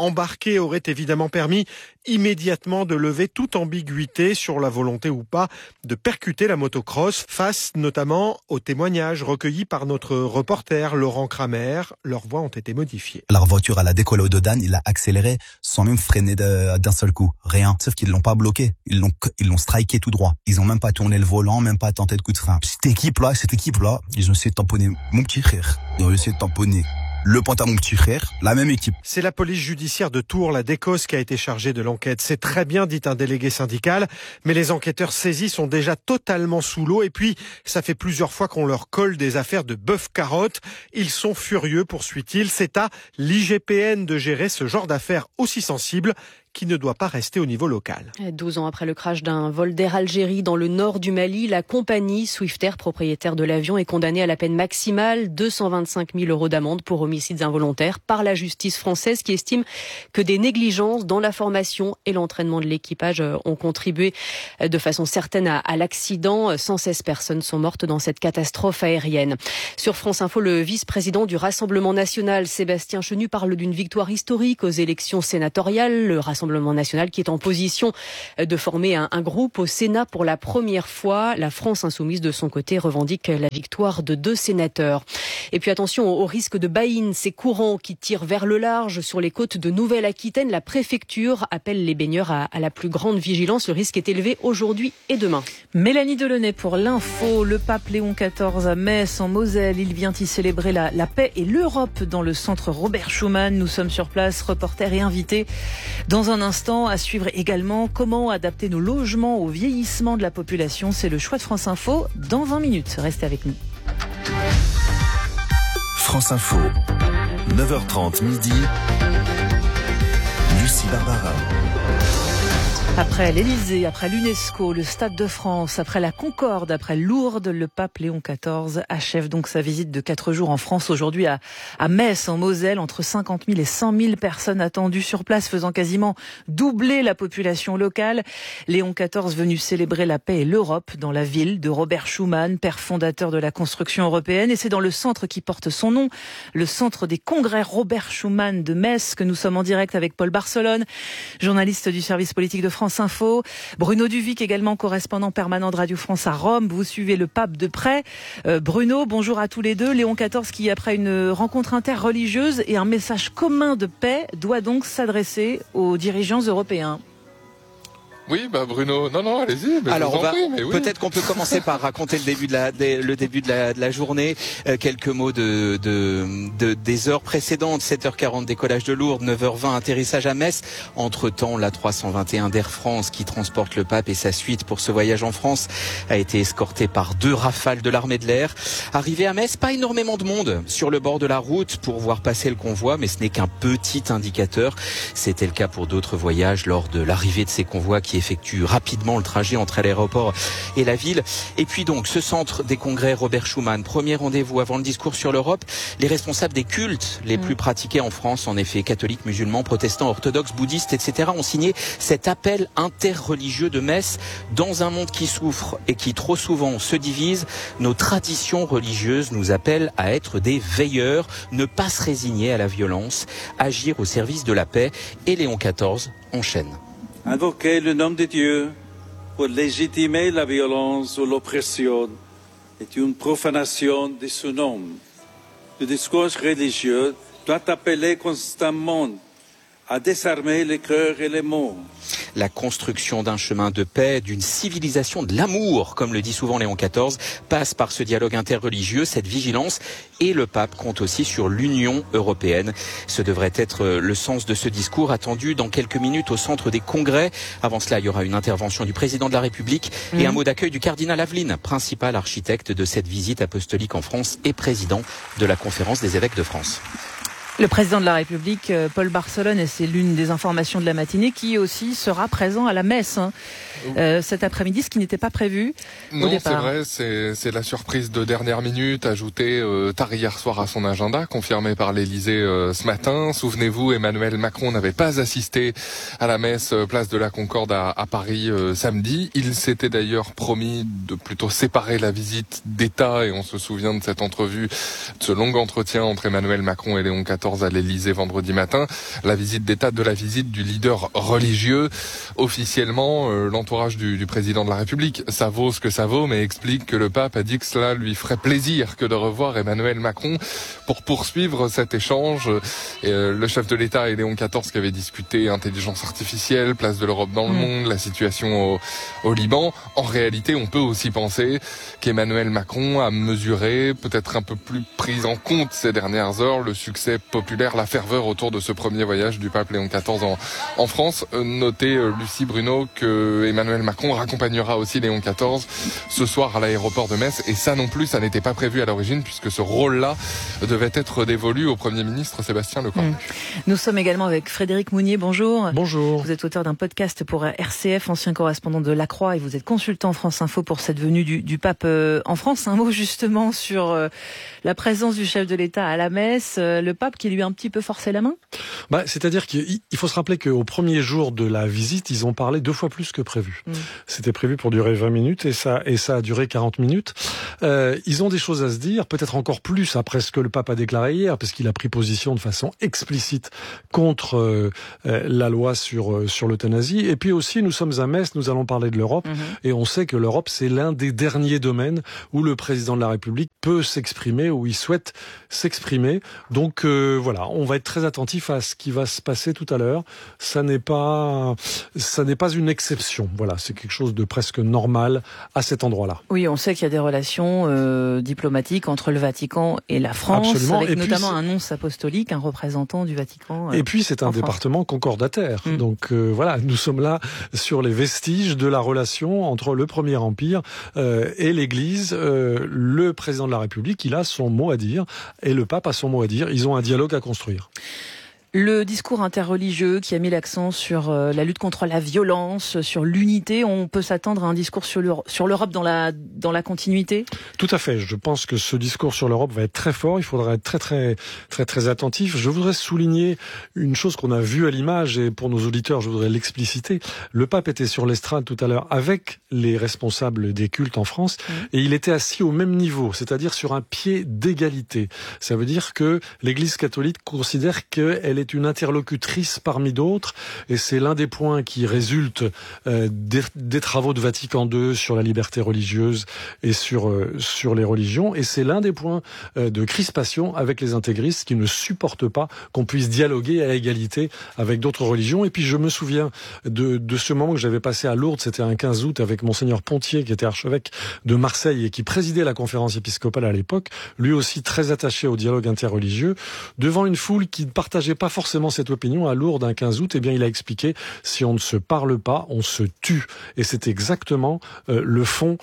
embarqué aurait évidemment permis immédiatement de lever toute ambiguïté sur la volonté ou pas de percuter la motocross, face notamment aux témoignages recueillis par notre reporter Laurent Kramer. Leurs voix ont été modifiées. La voiture, elle a décollé au Dodan, il a accéléré sans même freiner d'un seul coup. Rien. Sauf qu'ils l'ont pas bloqué. Ils l'ont striké tout droit. Ils ont même pas tourné le volant, même pas tenté de coup de frein. Cette équipe-là, ils ont essayé de tamponner mon petit frère. Ils ont essayé de tamponner le pantalon de mon petit frère, la même équipe. C'est la police judiciaire de Tours, la DECOS, qui a été chargée de l'enquête. C'est très bien, dit un délégué syndical, mais les enquêteurs saisis sont déjà totalement sous l'eau. Et puis, ça fait plusieurs fois qu'on leur colle des affaires de bœuf-carotte. Ils sont furieux, poursuit-il. C'est à l'IGPN de gérer ce genre d'affaires aussi sensibles, qui ne doit pas rester au niveau local. 12 ans après le crash d'un vol d'Air Algérie dans le nord du Mali, la compagnie Swiftair, propriétaire de l'avion, est condamnée à la peine maximale, 225 000 € d'amende pour homicides involontaires par la justice française, qui estime que des négligences dans la formation et l'entraînement de l'équipage ont contribué de façon certaine à l'accident. 116 personnes sont mortes dans cette catastrophe aérienne. Sur France Info, le vice-président du Rassemblement national, Sébastien Chenu, parle d'une victoire historique aux élections sénatoriales. Le Rassemblement national qui est en position de former un groupe au Sénat pour la première fois. La France insoumise, de son côté, revendique la victoire de 2 sénateurs. Et puis attention au risque de baïne, ces courants qui tirent vers le large sur les côtes de Nouvelle-Aquitaine. La préfecture appelle les baigneurs à la plus grande vigilance. Le risque est élevé aujourd'hui et demain. Mélanie Delaunay pour l'info. Le pape Léon XIV à Metz, en Moselle. Il vient y célébrer la paix et l'Europe dans le centre Robert Schuman. Nous sommes sur place, reporters et invités. Dans un instant, à suivre également comment adapter nos logements au vieillissement de la population. C'est le choix de France Info dans 20 minutes. Restez avec nous. France Info, 9h30 midi. Lucie Barbara. Après l'Élysée, après l'UNESCO, le Stade de France, après la Concorde, après Lourdes, le pape Léon XIV achève donc sa visite de 4 jours en France aujourd'hui à Metz, en Moselle. Entre 50 000 et 100 000 personnes attendues sur place, faisant quasiment doubler la population locale. Léon XIV venu célébrer la paix et l'Europe dans la ville de Robert Schuman, père fondateur de la construction européenne. Et c'est dans le centre qui porte son nom, le centre des congrès Robert Schuman de Metz, que nous sommes en direct avec Paul Barcelone, journaliste du service politique de France Info. Bruno Duvic, également correspondant permanent de Radio France à Rome. Vous suivez le pape de près. Bruno, bonjour à tous les deux. Léon XIV qui, après une rencontre interreligieuse et un message commun de paix, doit donc s'adresser aux dirigeants européens. Oui, Bruno, non, allez-y. Alors, peut-être qu'on peut commencer par raconter le début de la journée. Quelques mots des heures précédentes. 7h40 décollage de Lourdes, 9h20 atterrissage à Metz. Entre-temps, la 321 d'Air France qui transporte le pape et sa suite pour ce voyage en France a été escortée par 2 rafales de l'armée de l'air. Arrivé à Metz, pas énormément de monde sur le bord de la route pour voir passer le convoi, mais ce n'est qu'un petit indicateur. C'était le cas pour d'autres voyages lors de l'arrivée de ces convois qui effectue rapidement le trajet entre l'aéroport et la ville. Et puis donc, ce centre des congrès Robert Schuman, premier rendez-vous avant le discours sur l'Europe. Les responsables des cultes les plus pratiqués en France, en effet, catholiques, musulmans, protestants, orthodoxes, bouddhistes, etc., ont signé cet appel interreligieux de Metz. Dans un monde qui souffre et qui trop souvent se divise, nos traditions religieuses nous appellent à être des veilleurs, ne pas se résigner à la violence, agir au service de la paix. Et Léon XIV enchaîne. Invoquer le nom de Dieu pour légitimer la violence ou l'oppression est une profanation de son nom. Le discours religieux doit appeler constamment à désarmer les cœurs et les mots. La construction d'un chemin de paix, d'une civilisation de l'amour, comme le dit souvent Léon XIV, passe par ce dialogue interreligieux, cette vigilance, et le pape compte aussi sur l'Union européenne. Ce devrait être le sens de ce discours attendu dans quelques minutes au centre des congrès. Avant cela, il y aura une intervention du président de la République et un mot d'accueil du cardinal Aveline, principal architecte de cette visite apostolique en France et président de la Conférence des évêques de France. Le président de la République, Paul Barcelone, et c'est l'une des informations de la matinée, qui aussi sera présent à la messe cet après-midi, ce qui n'était pas prévu au départ. Non, c'est vrai, c'est la surprise de dernière minute, ajoutée tard hier soir à son agenda, confirmée par l'Élysée ce matin. Souvenez-vous, Emmanuel Macron n'avait pas assisté à la messe place de la Concorde à Paris samedi. Il s'était d'ailleurs promis de plutôt séparer la visite d'État, et on se souvient de cette entrevue, de ce long entretien entre Emmanuel Macron et Léon XIV XIV à l'Élysée vendredi matin. La visite d'État de la visite du leader religieux. Officiellement, l'entourage du président de la République, ça vaut ce que ça vaut, mais explique que le pape a dit que cela lui ferait plaisir que de revoir Emmanuel Macron pour poursuivre cet échange. Le chef de l'État et Léon XIV qui avait discuté intelligence artificielle, place de l'Europe dans le monde, la situation au Liban. En réalité, on peut aussi penser qu'Emmanuel Macron a mesuré, peut-être un peu plus pris en compte ces dernières heures, le succès populaire, la ferveur autour de ce premier voyage du pape Léon XIV en France. Notez, Lucie Bruno, que Emmanuel Macron raccompagnera aussi Léon XIV ce soir à l'aéroport de Metz. Et ça non plus, ça n'était pas prévu à l'origine, puisque ce rôle-là devait être dévolu au Premier ministre Sébastien Lecornu. Nous sommes également avec Frédéric Mounier. Bonjour. Bonjour. Vous êtes auteur d'un podcast pour RCF, ancien correspondant de La Croix, et vous êtes consultant France Info pour cette venue du pape en France. Un mot justement sur la présence du chef de l'État à la messe, le pape qui lui a un petit peu forcé la main. C'est-à-dire qu'il faut se rappeler qu'au premier jour de la visite, ils ont parlé 2 fois plus que prévu. C'était prévu pour durer 20 minutes et ça a duré 40 minutes. Ils ont des choses à se dire, peut-être encore plus après ce que le pape a déclaré hier, parce qu'il a pris position de façon explicite contre la loi sur l'euthanasie. Et puis aussi, nous sommes à Metz, nous allons parler de l'Europe, et on sait que l'Europe, c'est l'un des derniers domaines où le président de la République peut s'exprimer, où il souhaite s'exprimer. Donc voilà, on va être très attentif à ce qui va se passer tout à l'heure. Ça n'est pas une exception. Voilà, c'est quelque chose de presque normal à cet endroit-là. Oui, on sait qu'il y a des relations diplomatiques entre le Vatican et la France, absolument. Avec notamment un nonce apostolique, un représentant du Vatican. Et puis c'est un département concordataire. Donc voilà, nous sommes là sur les vestiges de la relation entre le Premier Empire et l'Église. Le président de la République, il a son mot à dire et le pape a son mot à dire. Ils ont un dialogue à construire. Le discours interreligieux qui a mis l'accent sur la lutte contre la violence, sur l'unité, on peut s'attendre à un discours sur l'Europe dans la continuité ? Tout à fait. Je pense que ce discours sur l'Europe va être très fort. Il faudra être très, très, très, très attentif. Je voudrais souligner une chose qu'on a vue à l'image et pour nos auditeurs, je voudrais l'expliciter. Le pape était sur l'estrade tout à l'heure avec les responsables des cultes en France et il était assis au même niveau, c'est-à-dire sur un pied d'égalité. Ça veut dire que l'Église catholique considère qu'elle est une interlocutrice parmi d'autres, et c'est l'un des points qui résulte des travaux de Vatican II sur la liberté religieuse et sur les religions, et c'est l'un des points de crispation avec les intégristes qui ne supportent pas qu'on puisse dialoguer à égalité avec d'autres religions. Et puis je me souviens de ce moment que j'avais passé à Lourdes, c'était un 15 août, avec Monseigneur Pontier, qui était archevêque de Marseille et qui présidait la conférence épiscopale à l'époque, lui aussi très attaché au dialogue interreligieux, devant une foule qui ne partageait pas forcément cette opinion. À Lourdes, un 15 août, il a expliqué, si on ne se parle pas, on se tue. Et c'est exactement le fond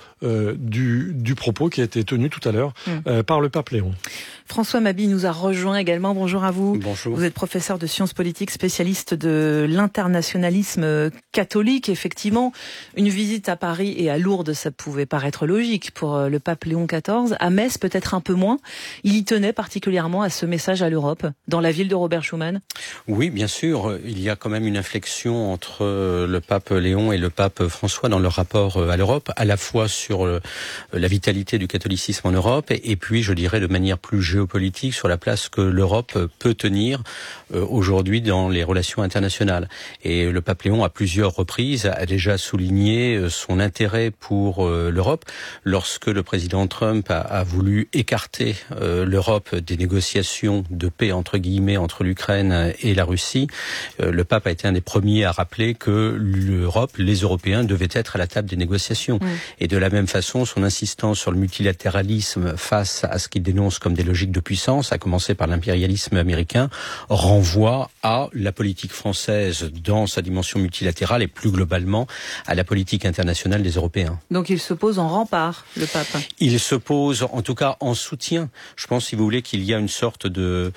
du propos qui a été tenu tout à l'heure par le pape Léon. François Mabille nous a rejoint également. Bonjour à vous. Bonjour. Vous êtes professeur de sciences politiques, spécialiste de l'internationalisme catholique. Effectivement, une visite à Paris et à Lourdes, ça pouvait paraître logique pour le pape Léon XIV. À Metz, peut-être un peu moins. Il y tenait particulièrement à ce message à l'Europe, dans la ville de Robert Schuman. Oui, bien sûr. Il y a quand même une inflexion entre le pape Léon et le pape François dans leur rapport à l'Europe, à la fois sur la vitalité du catholicisme en Europe et puis, je dirais, de manière plus géopolitique sur la place que l'Europe peut tenir aujourd'hui dans les relations internationales. Et le pape Léon, à plusieurs reprises, a déjà souligné son intérêt pour l'Europe. Lorsque le président Trump a voulu écarter l'Europe des négociations de paix, entre guillemets, entre l'Ukraine et la Russie, le pape a été un des premiers à rappeler que l'Europe, les Européens, devaient être à la table des négociations. Et de la même façon, son insistance sur le multilatéralisme face à ce qu'il dénonce comme des logiques de puissance, à commencer par l'impérialisme américain, renvoie à la politique française dans sa dimension multilatérale et plus globalement à la politique internationale des Européens. Donc il se pose en rempart, le pape. Il se pose en tout cas en soutien. Je pense, si vous voulez, qu'il y a une sorte de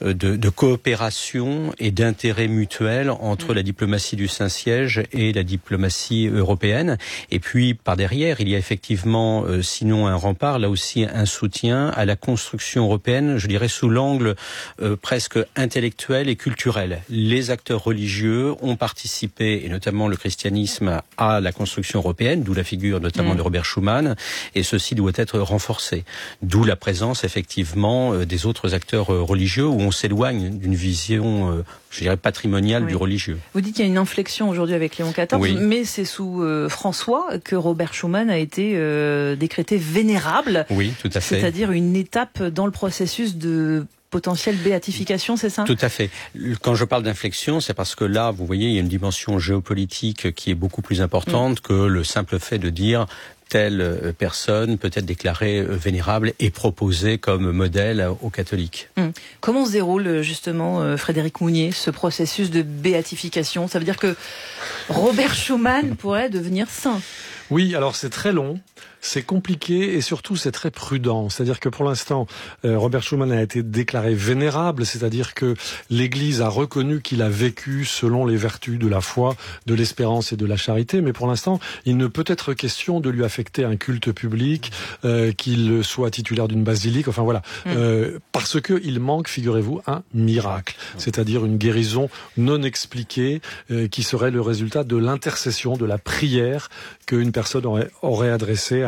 coopération et d'intérêt mutuel entre la diplomatie du Saint-Siège et la diplomatie européenne. Et puis par derrière, il y a effectivement, sinon un rempart, là aussi un soutien à la construction européenne européenne, je dirais sous l'angle presque intellectuel et culturel. Les acteurs religieux ont participé, et notamment le christianisme, à la construction européenne, d'où la figure notamment de Robert Schuman, et ceci doit être renforcé. D'où la présence effectivement des autres acteurs religieux, où on s'éloigne d'une vision, je dirais, patrimoniale du religieux. Vous dites qu'il y a une inflexion aujourd'hui avec Léon XIV, mais c'est sous François que Robert Schuman a été décrété vénérable. Oui, tout à fait. C'est-à-dire une étape dans le processus de potentielle béatification, c'est ça? Tout à fait. Quand je parle d'inflexion, c'est parce que là, vous voyez, il y a une dimension géopolitique qui est beaucoup plus importante que le simple fait de dire telle personne peut être déclarée vénérable et proposée comme modèle aux catholiques. Comment se déroule justement, Frédéric Mounier, ce processus de béatification? Ça veut dire que Robert Schuman pourrait devenir saint? Oui, alors c'est très long, c'est compliqué et surtout c'est très prudent. C'est-à-dire que pour l'instant, Robert Schuman a été déclaré vénérable, c'est-à-dire que l'Église a reconnu qu'il a vécu selon les vertus de la foi, de l'espérance et de la charité, mais pour l'instant, il ne peut être question de lui affecter un culte public, qu'il soit titulaire d'une basilique, enfin voilà, parce que il manque, figurez-vous, un miracle, c'est-à-dire une guérison non expliquée qui serait le résultat de l'intercession, de la prière qu'une personne aurait adressée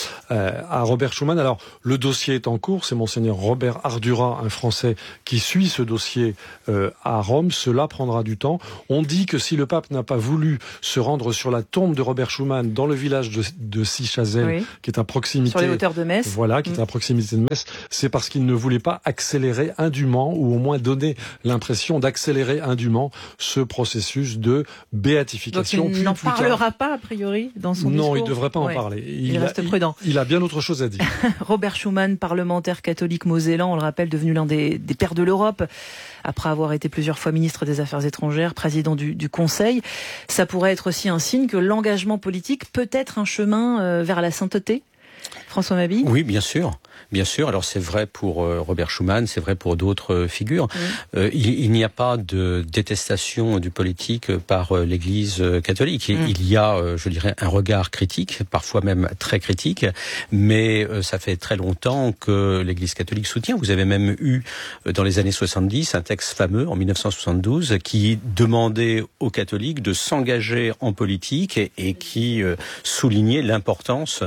à Robert Schuman. Alors, le dossier est en cours, c'est Monseigneur Robert Ardura, un Français, qui suit ce dossier à Rome. Cela prendra du temps. On dit que si le pape n'a pas voulu se rendre sur la tombe de Robert Schuman dans le village de Sichazel, qui est à proximité... Sur les hauteurs de Metz. Voilà, qui est à proximité de Metz, c'est parce qu'il ne voulait pas accélérer indûment, ou au moins donner l'impression d'accélérer indûment ce processus de béatification. Donc il n'en parlera pas, a priori, dans son discours. Non, il ne devrait pas en parler. Il reste prudent. Il a bien autre chose à dire. Robert Schuman, parlementaire catholique mosellan, on le rappelle, devenu l'un des pères de l'Europe, après avoir été plusieurs fois ministre des Affaires étrangères, président du Conseil. Ça pourrait être aussi un signe que l'engagement politique peut être un chemin vers la sainteté? François Mabille? Oui, bien sûr. Bien sûr, alors c'est vrai pour Robert Schuman, c'est vrai pour d'autres figures. Il n'y a pas de détestation du politique par l'Église catholique. Il y a, je dirais, un regard critique, parfois même très critique, mais ça fait très longtemps que l'Église catholique soutient. Vous avez même eu, dans les années 70, un texte fameux, en 1972, qui demandait aux catholiques de s'engager en politique et qui soulignait l'importance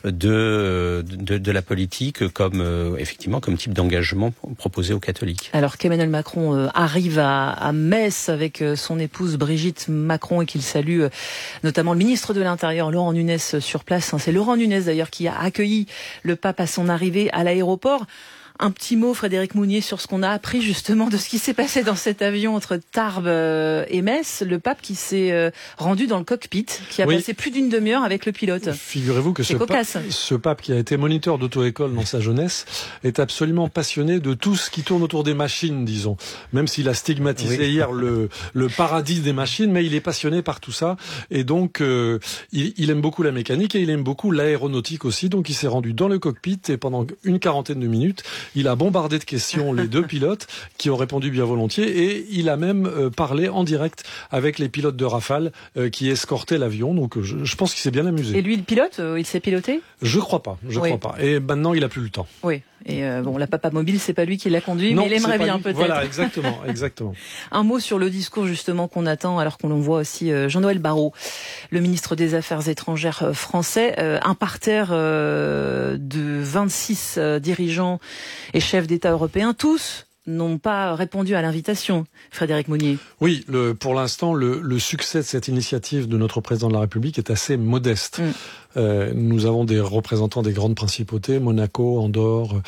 de la politique comme effectivement comme type d'engagement proposé aux catholiques. Alors qu'Emmanuel Macron arrive à Metz avec son épouse Brigitte Macron et qu'il salue notamment le ministre de l'Intérieur Laurent Nunez sur place. C'est Laurent Nunez d'ailleurs qui a accueilli le pape à son arrivée à l'aéroport. Un petit mot, Frédéric Mounier, sur ce qu'on a appris justement de ce qui s'est passé dans cet avion entre Tarbes et Metz. Le pape qui s'est rendu dans le cockpit, qui a passé plus d'une demi-heure avec le pilote. Figurez-vous que ce pape qui a été moniteur d'auto-école dans sa jeunesse est absolument passionné de tout ce qui tourne autour des machines, disons. Même s'il a stigmatisé hier le paradis des machines, mais il est passionné par tout ça. Et donc, il aime beaucoup la mécanique et il aime beaucoup l'aéronautique aussi. Donc, il s'est rendu dans le cockpit et pendant une quarantaine de minutes, il a bombardé de questions les deux pilotes qui ont répondu bien volontiers et il a même parlé en direct avec les pilotes de Rafale qui escortaient l'avion. Donc je pense qu'il s'est bien amusé. Et lui, le pilote, il s'est piloté? Je crois pas. Et maintenant, il a plus le temps. Oui. Et la Papa Mobile, c'est pas lui qui l'a conduit, mais il aimerait bien peut-être. Voilà, exactement. Un mot sur le discours justement qu'on attend, alors qu'on voit aussi Jean-Noël Barrot, le ministre des Affaires étrangères français, un parterre de 26 dirigeants et chefs d'État européens, tous n'ont pas répondu à l'invitation, Frédéric Mounier. Oui, pour l'instant, le succès de cette initiative de notre président de la République est assez modeste. Nous avons des représentants des grandes principautés, Monaco, Andorre.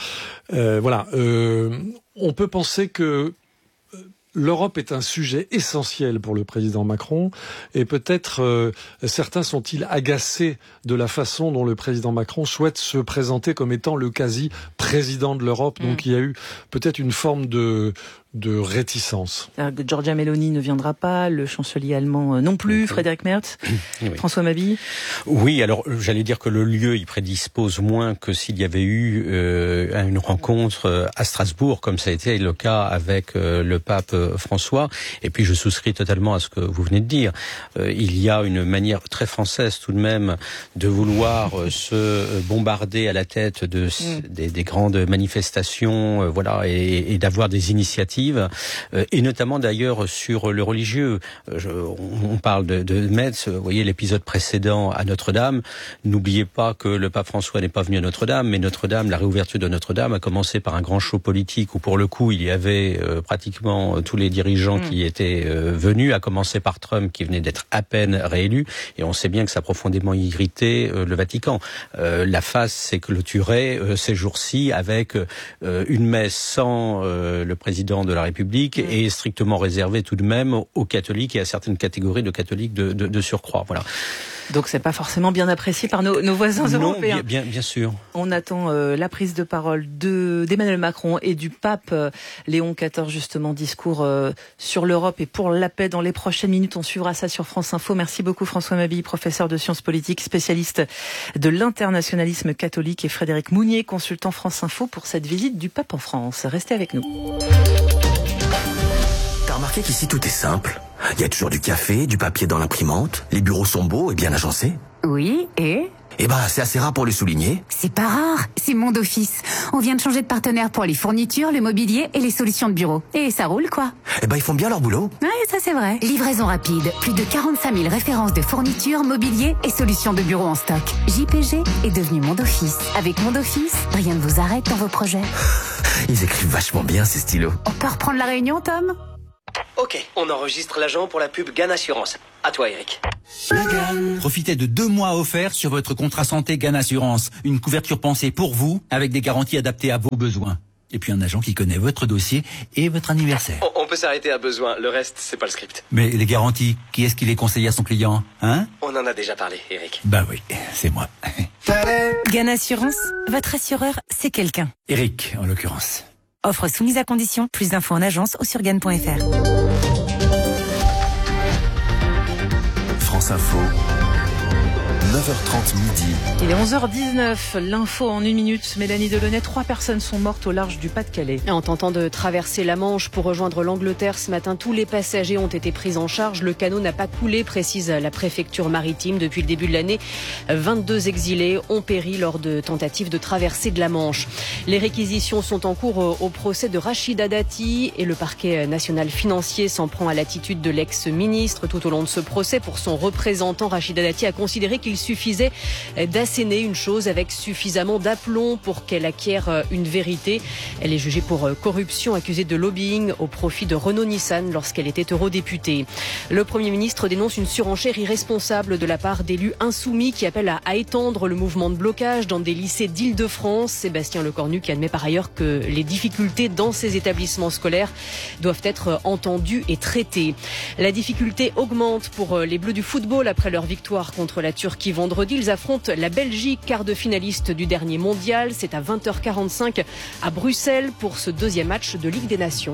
On peut penser que l'Europe est un sujet essentiel pour le président Macron et peut-être certains sont-ils agacés de la façon dont le président Macron souhaite se présenter comme étant le quasi-président de l'Europe. Donc il y a eu peut-être une forme de de réticence. Giorgia Meloni ne viendra pas, le chancelier allemand non plus, Frédéric Merz, oui. François Mabille. Oui, alors j'allais dire que le lieu il prédispose moins que s'il y avait eu une rencontre à Strasbourg, comme ça a été le cas avec le pape François. Et puis je souscris totalement à ce que vous venez de dire. Il y a une manière très française tout de même de vouloir se bombarder à la tête des grandes manifestations, voilà, et d'avoir des initiatives. Et notamment d'ailleurs sur le religieux. On parle de Metz, vous voyez l'épisode précédent à Notre-Dame. N'oubliez pas que le pape François n'est pas venu à Notre-Dame, mais Notre-Dame, la réouverture de Notre-Dame a commencé par un grand show politique où pour le coup il y avait pratiquement tous les dirigeants qui étaient venus, à commencer par Trump qui venait d'être à peine réélu, et on sait bien que ça a profondément irrité le Vatican. La phase s'est clôturée ces jours-ci avec une messe sans le président de la République et strictement réservée tout de même aux catholiques et à certaines catégories de catholiques de surcroît. Voilà. Donc c'est pas forcément bien apprécié par nos voisins européens. Non, bien sûr. On attend la prise de parole d'Emmanuel Macron et du pape Léon XIV, justement, discours sur l'Europe et pour la paix dans les prochaines minutes. On suivra ça sur France Info. Merci beaucoup François Mabille, professeur de sciences politiques, spécialiste de l'internationalisme catholique, et Frédéric Mounier, consultant France Info pour cette visite du pape en France. Restez avec nous. T'as remarqué qu'ici tout est simple? Il y a toujours du café, du papier dans l'imprimante, les bureaux sont beaux et bien agencés. Oui, et Eh ben, c'est assez rare pour le souligner. C'est pas rare, c'est Monde Office. On vient de changer de partenaire pour les fournitures, le mobilier et les solutions de bureau. Et ça roule, quoi. Eh ben, ils font bien leur boulot. Ouais, ça c'est vrai. Livraison rapide, plus de 45 000 références de fournitures, mobilier et solutions de bureau en stock. JPG est devenu Monde Office. Avec Monde Office, rien ne vous arrête dans vos projets. Ils écrivent vachement bien, ces stylos. On peut reprendre la réunion, Tom ? Ok, on enregistre l'agent pour la pub GAN Assurance. À toi, Eric. Profitez de 2 mois offerts sur votre contrat santé GAN Assurance. Une couverture pensée pour vous, avec des garanties adaptées à vos besoins. Et puis un agent qui connaît votre dossier et votre anniversaire. On peut s'arrêter à besoin, le reste, c'est pas le script. Mais les garanties, qui est-ce qui les conseille à son client, hein ? On en a déjà parlé, Eric. Bah oui, c'est moi. GAN Assurance, votre assureur, c'est quelqu'un. Eric, en l'occurrence. Offre soumise à condition. Plus d'infos en agence ou sur GAN.fr. France Info, 9h30 midi. Il est 11h19, l'info en 1 minute. Mélanie Delaunay, 3 personnes sont mortes au large du Pas-de-Calais. En tentant de traverser la Manche pour rejoindre l'Angleterre ce matin, tous les passagers ont été pris en charge. Le canot n'a pas coulé, précise la préfecture maritime. Depuis le début de l'année, 22 exilés ont péri lors de tentatives de traversée de la Manche. Les réquisitions sont en cours au procès de Rachida Dati et le parquet national financier s'en prend à l'attitude de l'ex-ministre. Tout au long de ce procès, pour son représentant, Rachida Dati a considéré qu'il suffisait d'asséner une chose avec suffisamment d'aplomb pour qu'elle acquiert une vérité. Elle est jugée pour corruption, accusée de lobbying au profit de Renault-Nissan lorsqu'elle était eurodéputée. Le Premier ministre dénonce une surenchère irresponsable de la part d'élus insoumis qui appellent à étendre le mouvement de blocage dans des lycées d'Île-de-France. Sébastien Lecornu qui admet par ailleurs que les difficultés dans ces établissements scolaires doivent être entendues et traitées. La difficulté augmente pour les Bleus du football après leur victoire contre la Turquie vendredi. Ils affrontent la Belgique, quart de finaliste du dernier mondial. C'est à 20h45 à Bruxelles pour ce 2e match de Ligue des Nations.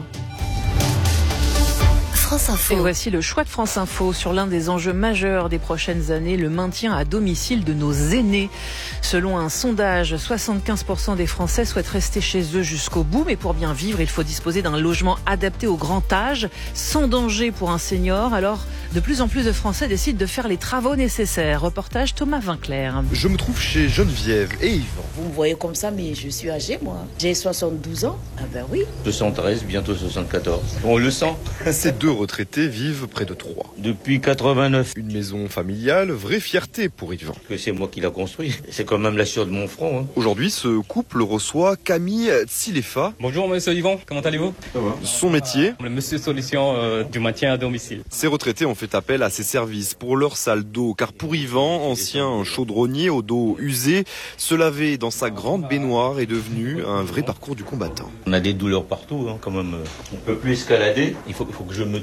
France Info. Et voici le choix de France Info sur l'un des enjeux majeurs des prochaines années, le maintien à domicile de nos aînés. Selon un sondage, 75% des Français souhaitent rester chez eux jusqu'au bout, mais pour bien vivre, il faut disposer d'un logement adapté au grand âge, sans danger pour un senior. Alors, de plus en plus de Français décident de faire les travaux nécessaires. Reportage Thomas Vinclair. Je me trouve chez Geneviève et Yves. Vous me voyez comme ça, mais je suis âgée, moi. J'ai 72 ans. Ah ben oui. 73, bientôt 74. On le sent. Ces 2 retraités vivent près de Troyes. Depuis 89. Une maison familiale, vraie fierté pour Yvan. Que c'est moi qui l'a construit. C'est quand même la sueur de mon front. Hein. Aujourd'hui, ce couple reçoit Camille Tsilefa. Bonjour monsieur Yvan, comment allez-vous? Ça va. Son métier, le monsieur solution du maintien à domicile. Ces retraités ont fait appel à ses services pour leur salle d'eau, car pour Yvan, ancien chaudronnier au dos usé, se laver dans sa grande baignoire est devenu un vrai parcours du combattant. On a des douleurs partout, hein, quand même. On peut plus escalader, il faut que je me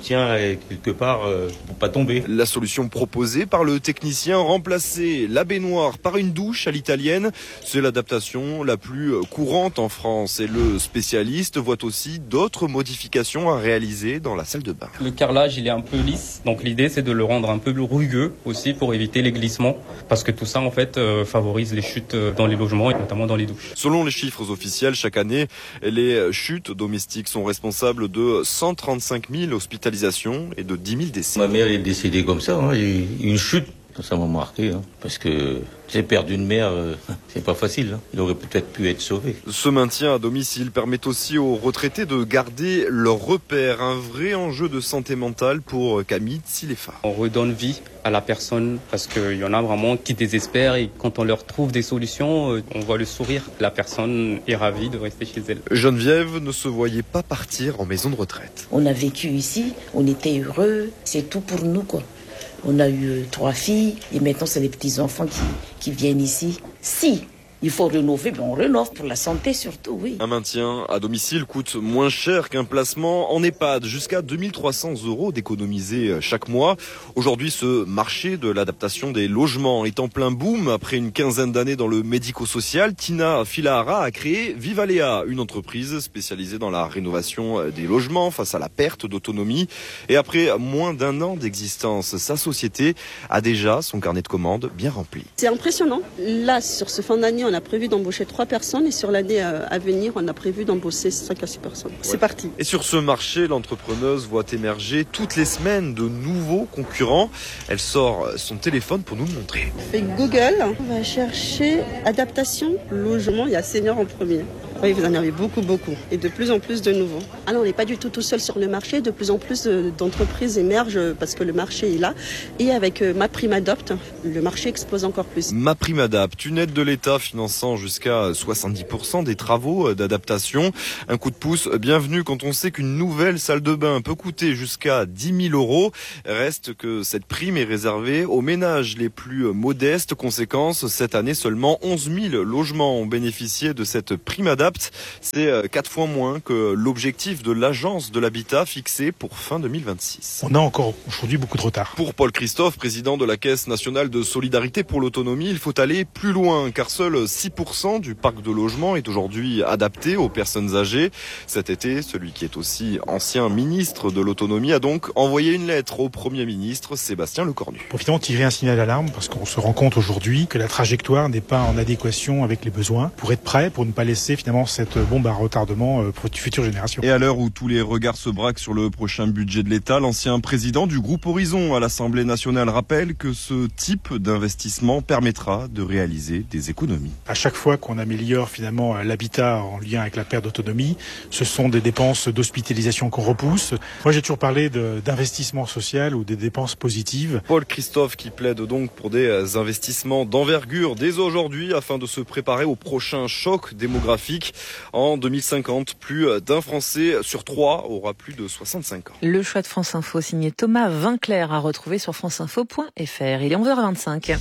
soutien quelque part pour pas tomber. La solution proposée par le technicien, remplacer la baignoire par une douche à l'italienne, c'est l'adaptation la plus courante en France. Et le spécialiste voit aussi d'autres modifications à réaliser dans la salle de bain. Le carrelage, il est un peu lisse. Donc l'idée, c'est de le rendre un peu plus rugueux aussi pour éviter les glissements. Parce que tout ça, en fait, favorise les chutes dans les logements et notamment dans les douches. Selon les chiffres officiels, chaque année, les chutes domestiques sont responsables de 135 000 hospitalisations et de 10 000 décès. Ma mère est décédée comme ça, une chute. Ça m'a marqué, parce que j'ai perdu une mère, c'est pas facile. Il aurait peut-être pu être sauvé. Ce maintien à domicile permet aussi aux retraités de garder leurs repères. Un vrai enjeu de santé mentale pour Camille Tsilefa. On redonne vie à la personne parce qu'il y en a vraiment qui désespèrent et quand on leur trouve des solutions, on voit le sourire. La personne est ravie de rester chez elle. Geneviève ne se voyait pas partir en maison de retraite. On a vécu ici, on était heureux, c'est tout pour nous quoi. On a eu 3 filles et maintenant c'est les petits-enfants qui viennent ici. Si il faut rénover, on rénove pour la santé surtout, oui. Un maintien à domicile coûte moins cher qu'un placement en EHPAD, jusqu'à 2300 € d'économiser chaque mois. Aujourd'hui, ce marché de l'adaptation des logements est en plein boom. Après une quinzaine d'années dans le médico-social, Tina Filahara a créé Vivalea, une entreprise spécialisée dans la rénovation des logements face à la perte d'autonomie. Et après moins d'1 an d'existence, sa société a déjà son carnet de commandes bien rempli. C'est impressionnant. Là, sur ce fin d'année, on a prévu d'embaucher 3 personnes et sur l'année à venir, on a prévu d'embaucher 5 à 6 personnes. C'est parti. Et sur ce marché, l'entrepreneuse voit émerger toutes les semaines de nouveaux concurrents. Elle sort son téléphone pour nous le montrer. On fait Google, on va chercher adaptation, logement, il y a senior en premier. Oui, vous en avez beaucoup. Et de plus en plus de nouveaux. Alors, on n'est pas du tout seul sur le marché. De plus en plus d'entreprises émergent parce que le marché est là. Et avec MaPrimeAdapt, le marché explose encore plus. MaPrimeAdapt, une aide de l'État finançant jusqu'à 70% des travaux d'adaptation. Un coup de pouce bienvenu quand on sait qu'une nouvelle salle de bain peut coûter jusqu'à 10 000 €. Reste que cette prime est réservée aux ménages les plus modestes. Conséquence, cette année, seulement 11 000 logements ont bénéficié de cette PrimeAdapt. C'est 4 fois moins que l'objectif de l'agence de l'habitat fixé pour fin 2026. On a encore aujourd'hui beaucoup de retard. Pour Paul Christophe, président de la Caisse nationale de solidarité pour l'autonomie, il faut aller plus loin car seul 6% du parc de logement est aujourd'hui adapté aux personnes âgées. Cet été, celui qui est aussi ancien ministre de l'autonomie a donc envoyé une lettre au Premier ministre Sébastien Lecornu. Pour finalement tirer un signal d'alarme parce qu'on se rend compte aujourd'hui que la trajectoire n'est pas en adéquation avec les besoins pour être prêt, pour ne pas laisser finalement cette bombe à retardement pour les futures générations. Et à l'heure où tous les regards se braquent sur le prochain budget de l'État, l'ancien président du groupe Horizon à l'Assemblée nationale rappelle que ce type d'investissement permettra de réaliser des économies. À chaque fois qu'on améliore finalement l'habitat en lien avec la perte d'autonomie, ce sont des dépenses d'hospitalisation qu'on repousse. Moi j'ai toujours parlé d'investissement social ou des dépenses positives. Paul Christophe qui plaide donc pour des investissements d'envergure dès aujourd'hui afin de se préparer au prochain choc démographique. En 2050, plus d'un Français sur 3 aura plus de 65 ans. Le choix de France Info signé Thomas Vinclair à retrouver sur franceinfo.fr. Il est 11h25.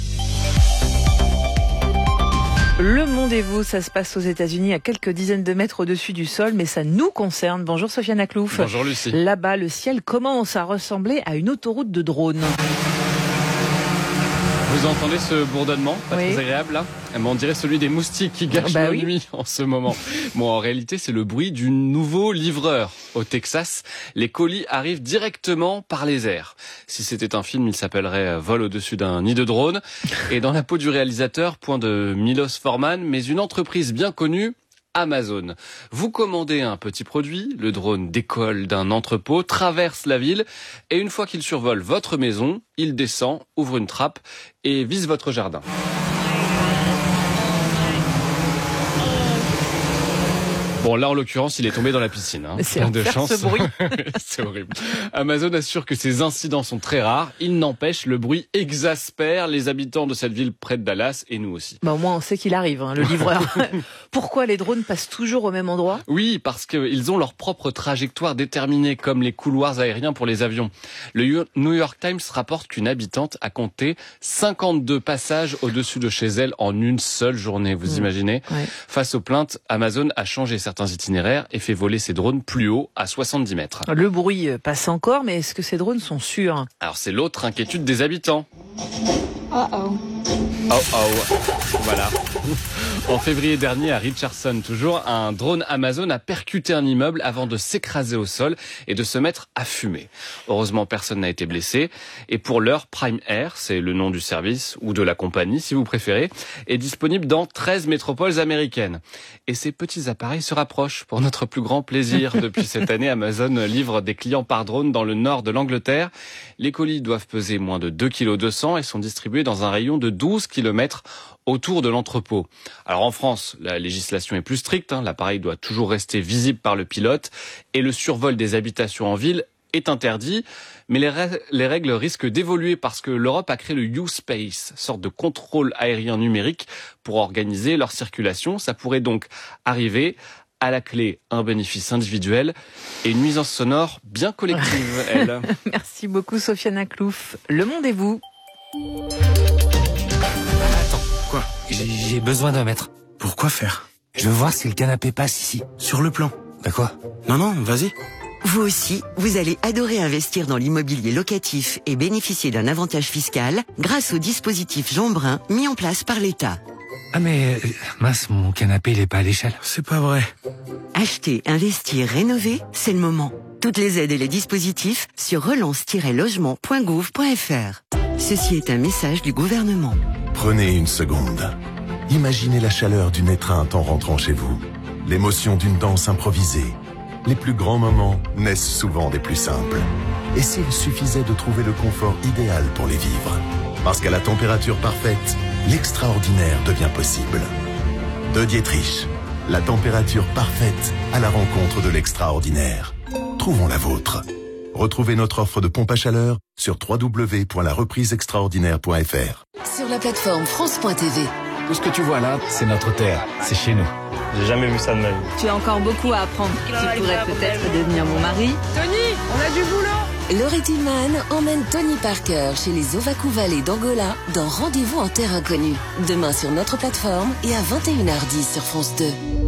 Le Monde et vous, ça se passe aux États-Unis à quelques dizaines de mètres au-dessus du sol, mais ça nous concerne. Bonjour Sofiane Aklouf. Bonjour Lucie. Là-bas, le ciel commence à ressembler à une autoroute de drones. Vous entendez ce bourdonnement, pas très agréable là ? On dirait celui des moustiques qui gâchent la nuit en ce moment. Bon, en réalité, c'est le bruit du nouveau livreur. Au Texas, les colis arrivent directement par les airs. Si c'était un film, il s'appellerait Vol au-dessus d'un nid de drone. Et dans la peau du réalisateur, point de Milos Forman, mais une entreprise bien connue, Amazon. Vous commandez un petit produit, le drone décolle d'un entrepôt, traverse la ville, et une fois qu'il survole votre maison, il descend, ouvre une trappe et vise votre jardin. Bon, là, en l'occurrence, il est tombé dans la piscine. C'est pas de chance. Ce bruit. C'est horrible. Amazon assure que ces incidents sont très rares. Il n'empêche, le bruit exaspère les habitants de cette ville près de Dallas et nous aussi. Au moins, on sait qu'il arrive, le livreur. Pourquoi les drones passent toujours au même endroit ? Oui, parce qu'ils ont leur propre trajectoire déterminée, comme les couloirs aériens pour les avions. Le New York Times rapporte qu'une habitante a compté 52 passages au-dessus de chez elle en une seule journée. Vous imaginez ? Ouais. Face aux plaintes, Amazon a changé certaines certains itinéraires et fait voler ses drones plus haut, à 70 mètres. Le bruit passe encore, mais est-ce que ces drones sont sûrs? Alors c'est l'autre inquiétude des habitants. Oh. Voilà. En février dernier, à Richardson, toujours, un drone Amazon a percuté un immeuble avant de s'écraser au sol et de se mettre à fumer. Heureusement, personne n'a été blessé. Et pour l'heure, Prime Air, c'est le nom du service, ou de la compagnie, si vous préférez, est disponible dans 13 métropoles américaines. Et ces petits appareils se rapprochent pour notre plus grand plaisir. Depuis cette année, Amazon livre des clients par drone dans le nord de l'Angleterre. Les colis doivent peser moins de 2,2 kg et sont distribués dans un rayon de 12 km autour de l'entrepôt. Alors en France, la législation est plus stricte. L'appareil doit toujours rester visible par le pilote et le survol des habitations en ville est interdit. Mais les règles risquent d'évoluer parce que l'Europe a créé le U-Space, sorte de contrôle aérien numérique pour organiser leur circulation. Ça pourrait donc arriver. À la clé, un bénéfice individuel et une nuisance sonore bien collective, elle. Merci beaucoup, Sofiane Aklouf. Le Monde et vous. Attends, quoi? J'ai besoin d'un mètre. Pourquoi faire? Je veux voir si le canapé passe ici. Sur le plan. Bah quoi? Non, vas-y. Vous aussi, vous allez adorer investir dans l'immobilier locatif et bénéficier d'un avantage fiscal grâce au dispositif Jean Brun mis en place par l'État. Ah mais, mince, mon canapé, il est pas à l'échelle. C'est pas vrai. Acheter, investir, rénover, c'est le moment. Toutes les aides et les dispositifs sur relance-logement.gouv.fr. Ceci est un message du gouvernement. Prenez une seconde. Imaginez la chaleur d'une étreinte en rentrant chez vous. L'émotion d'une danse improvisée. Les plus grands moments naissent souvent des plus simples. Et s'il suffisait de trouver le confort idéal pour les vivre? Parce qu'à la température parfaite, l'extraordinaire devient possible. De Dietrich, la température parfaite à la rencontre de l'extraordinaire. Trouvons la vôtre. Retrouvez notre offre de pompe à chaleur sur www.larepriseextraordinaire.fr. Sur la plateforme France.tv. Tout ce que tu vois là, c'est notre terre, c'est chez nous. J'ai jamais vu ça de ma vie. Tu as encore beaucoup à apprendre. Tu pourrais peut-être devenir mon mari. Tony, on a du boulot. Laurie Tillman emmène Tony Parker chez les Ovaku Valley d'Angola dans Rendez-vous en terre inconnue. Demain sur notre plateforme et à 21h10 sur France 2.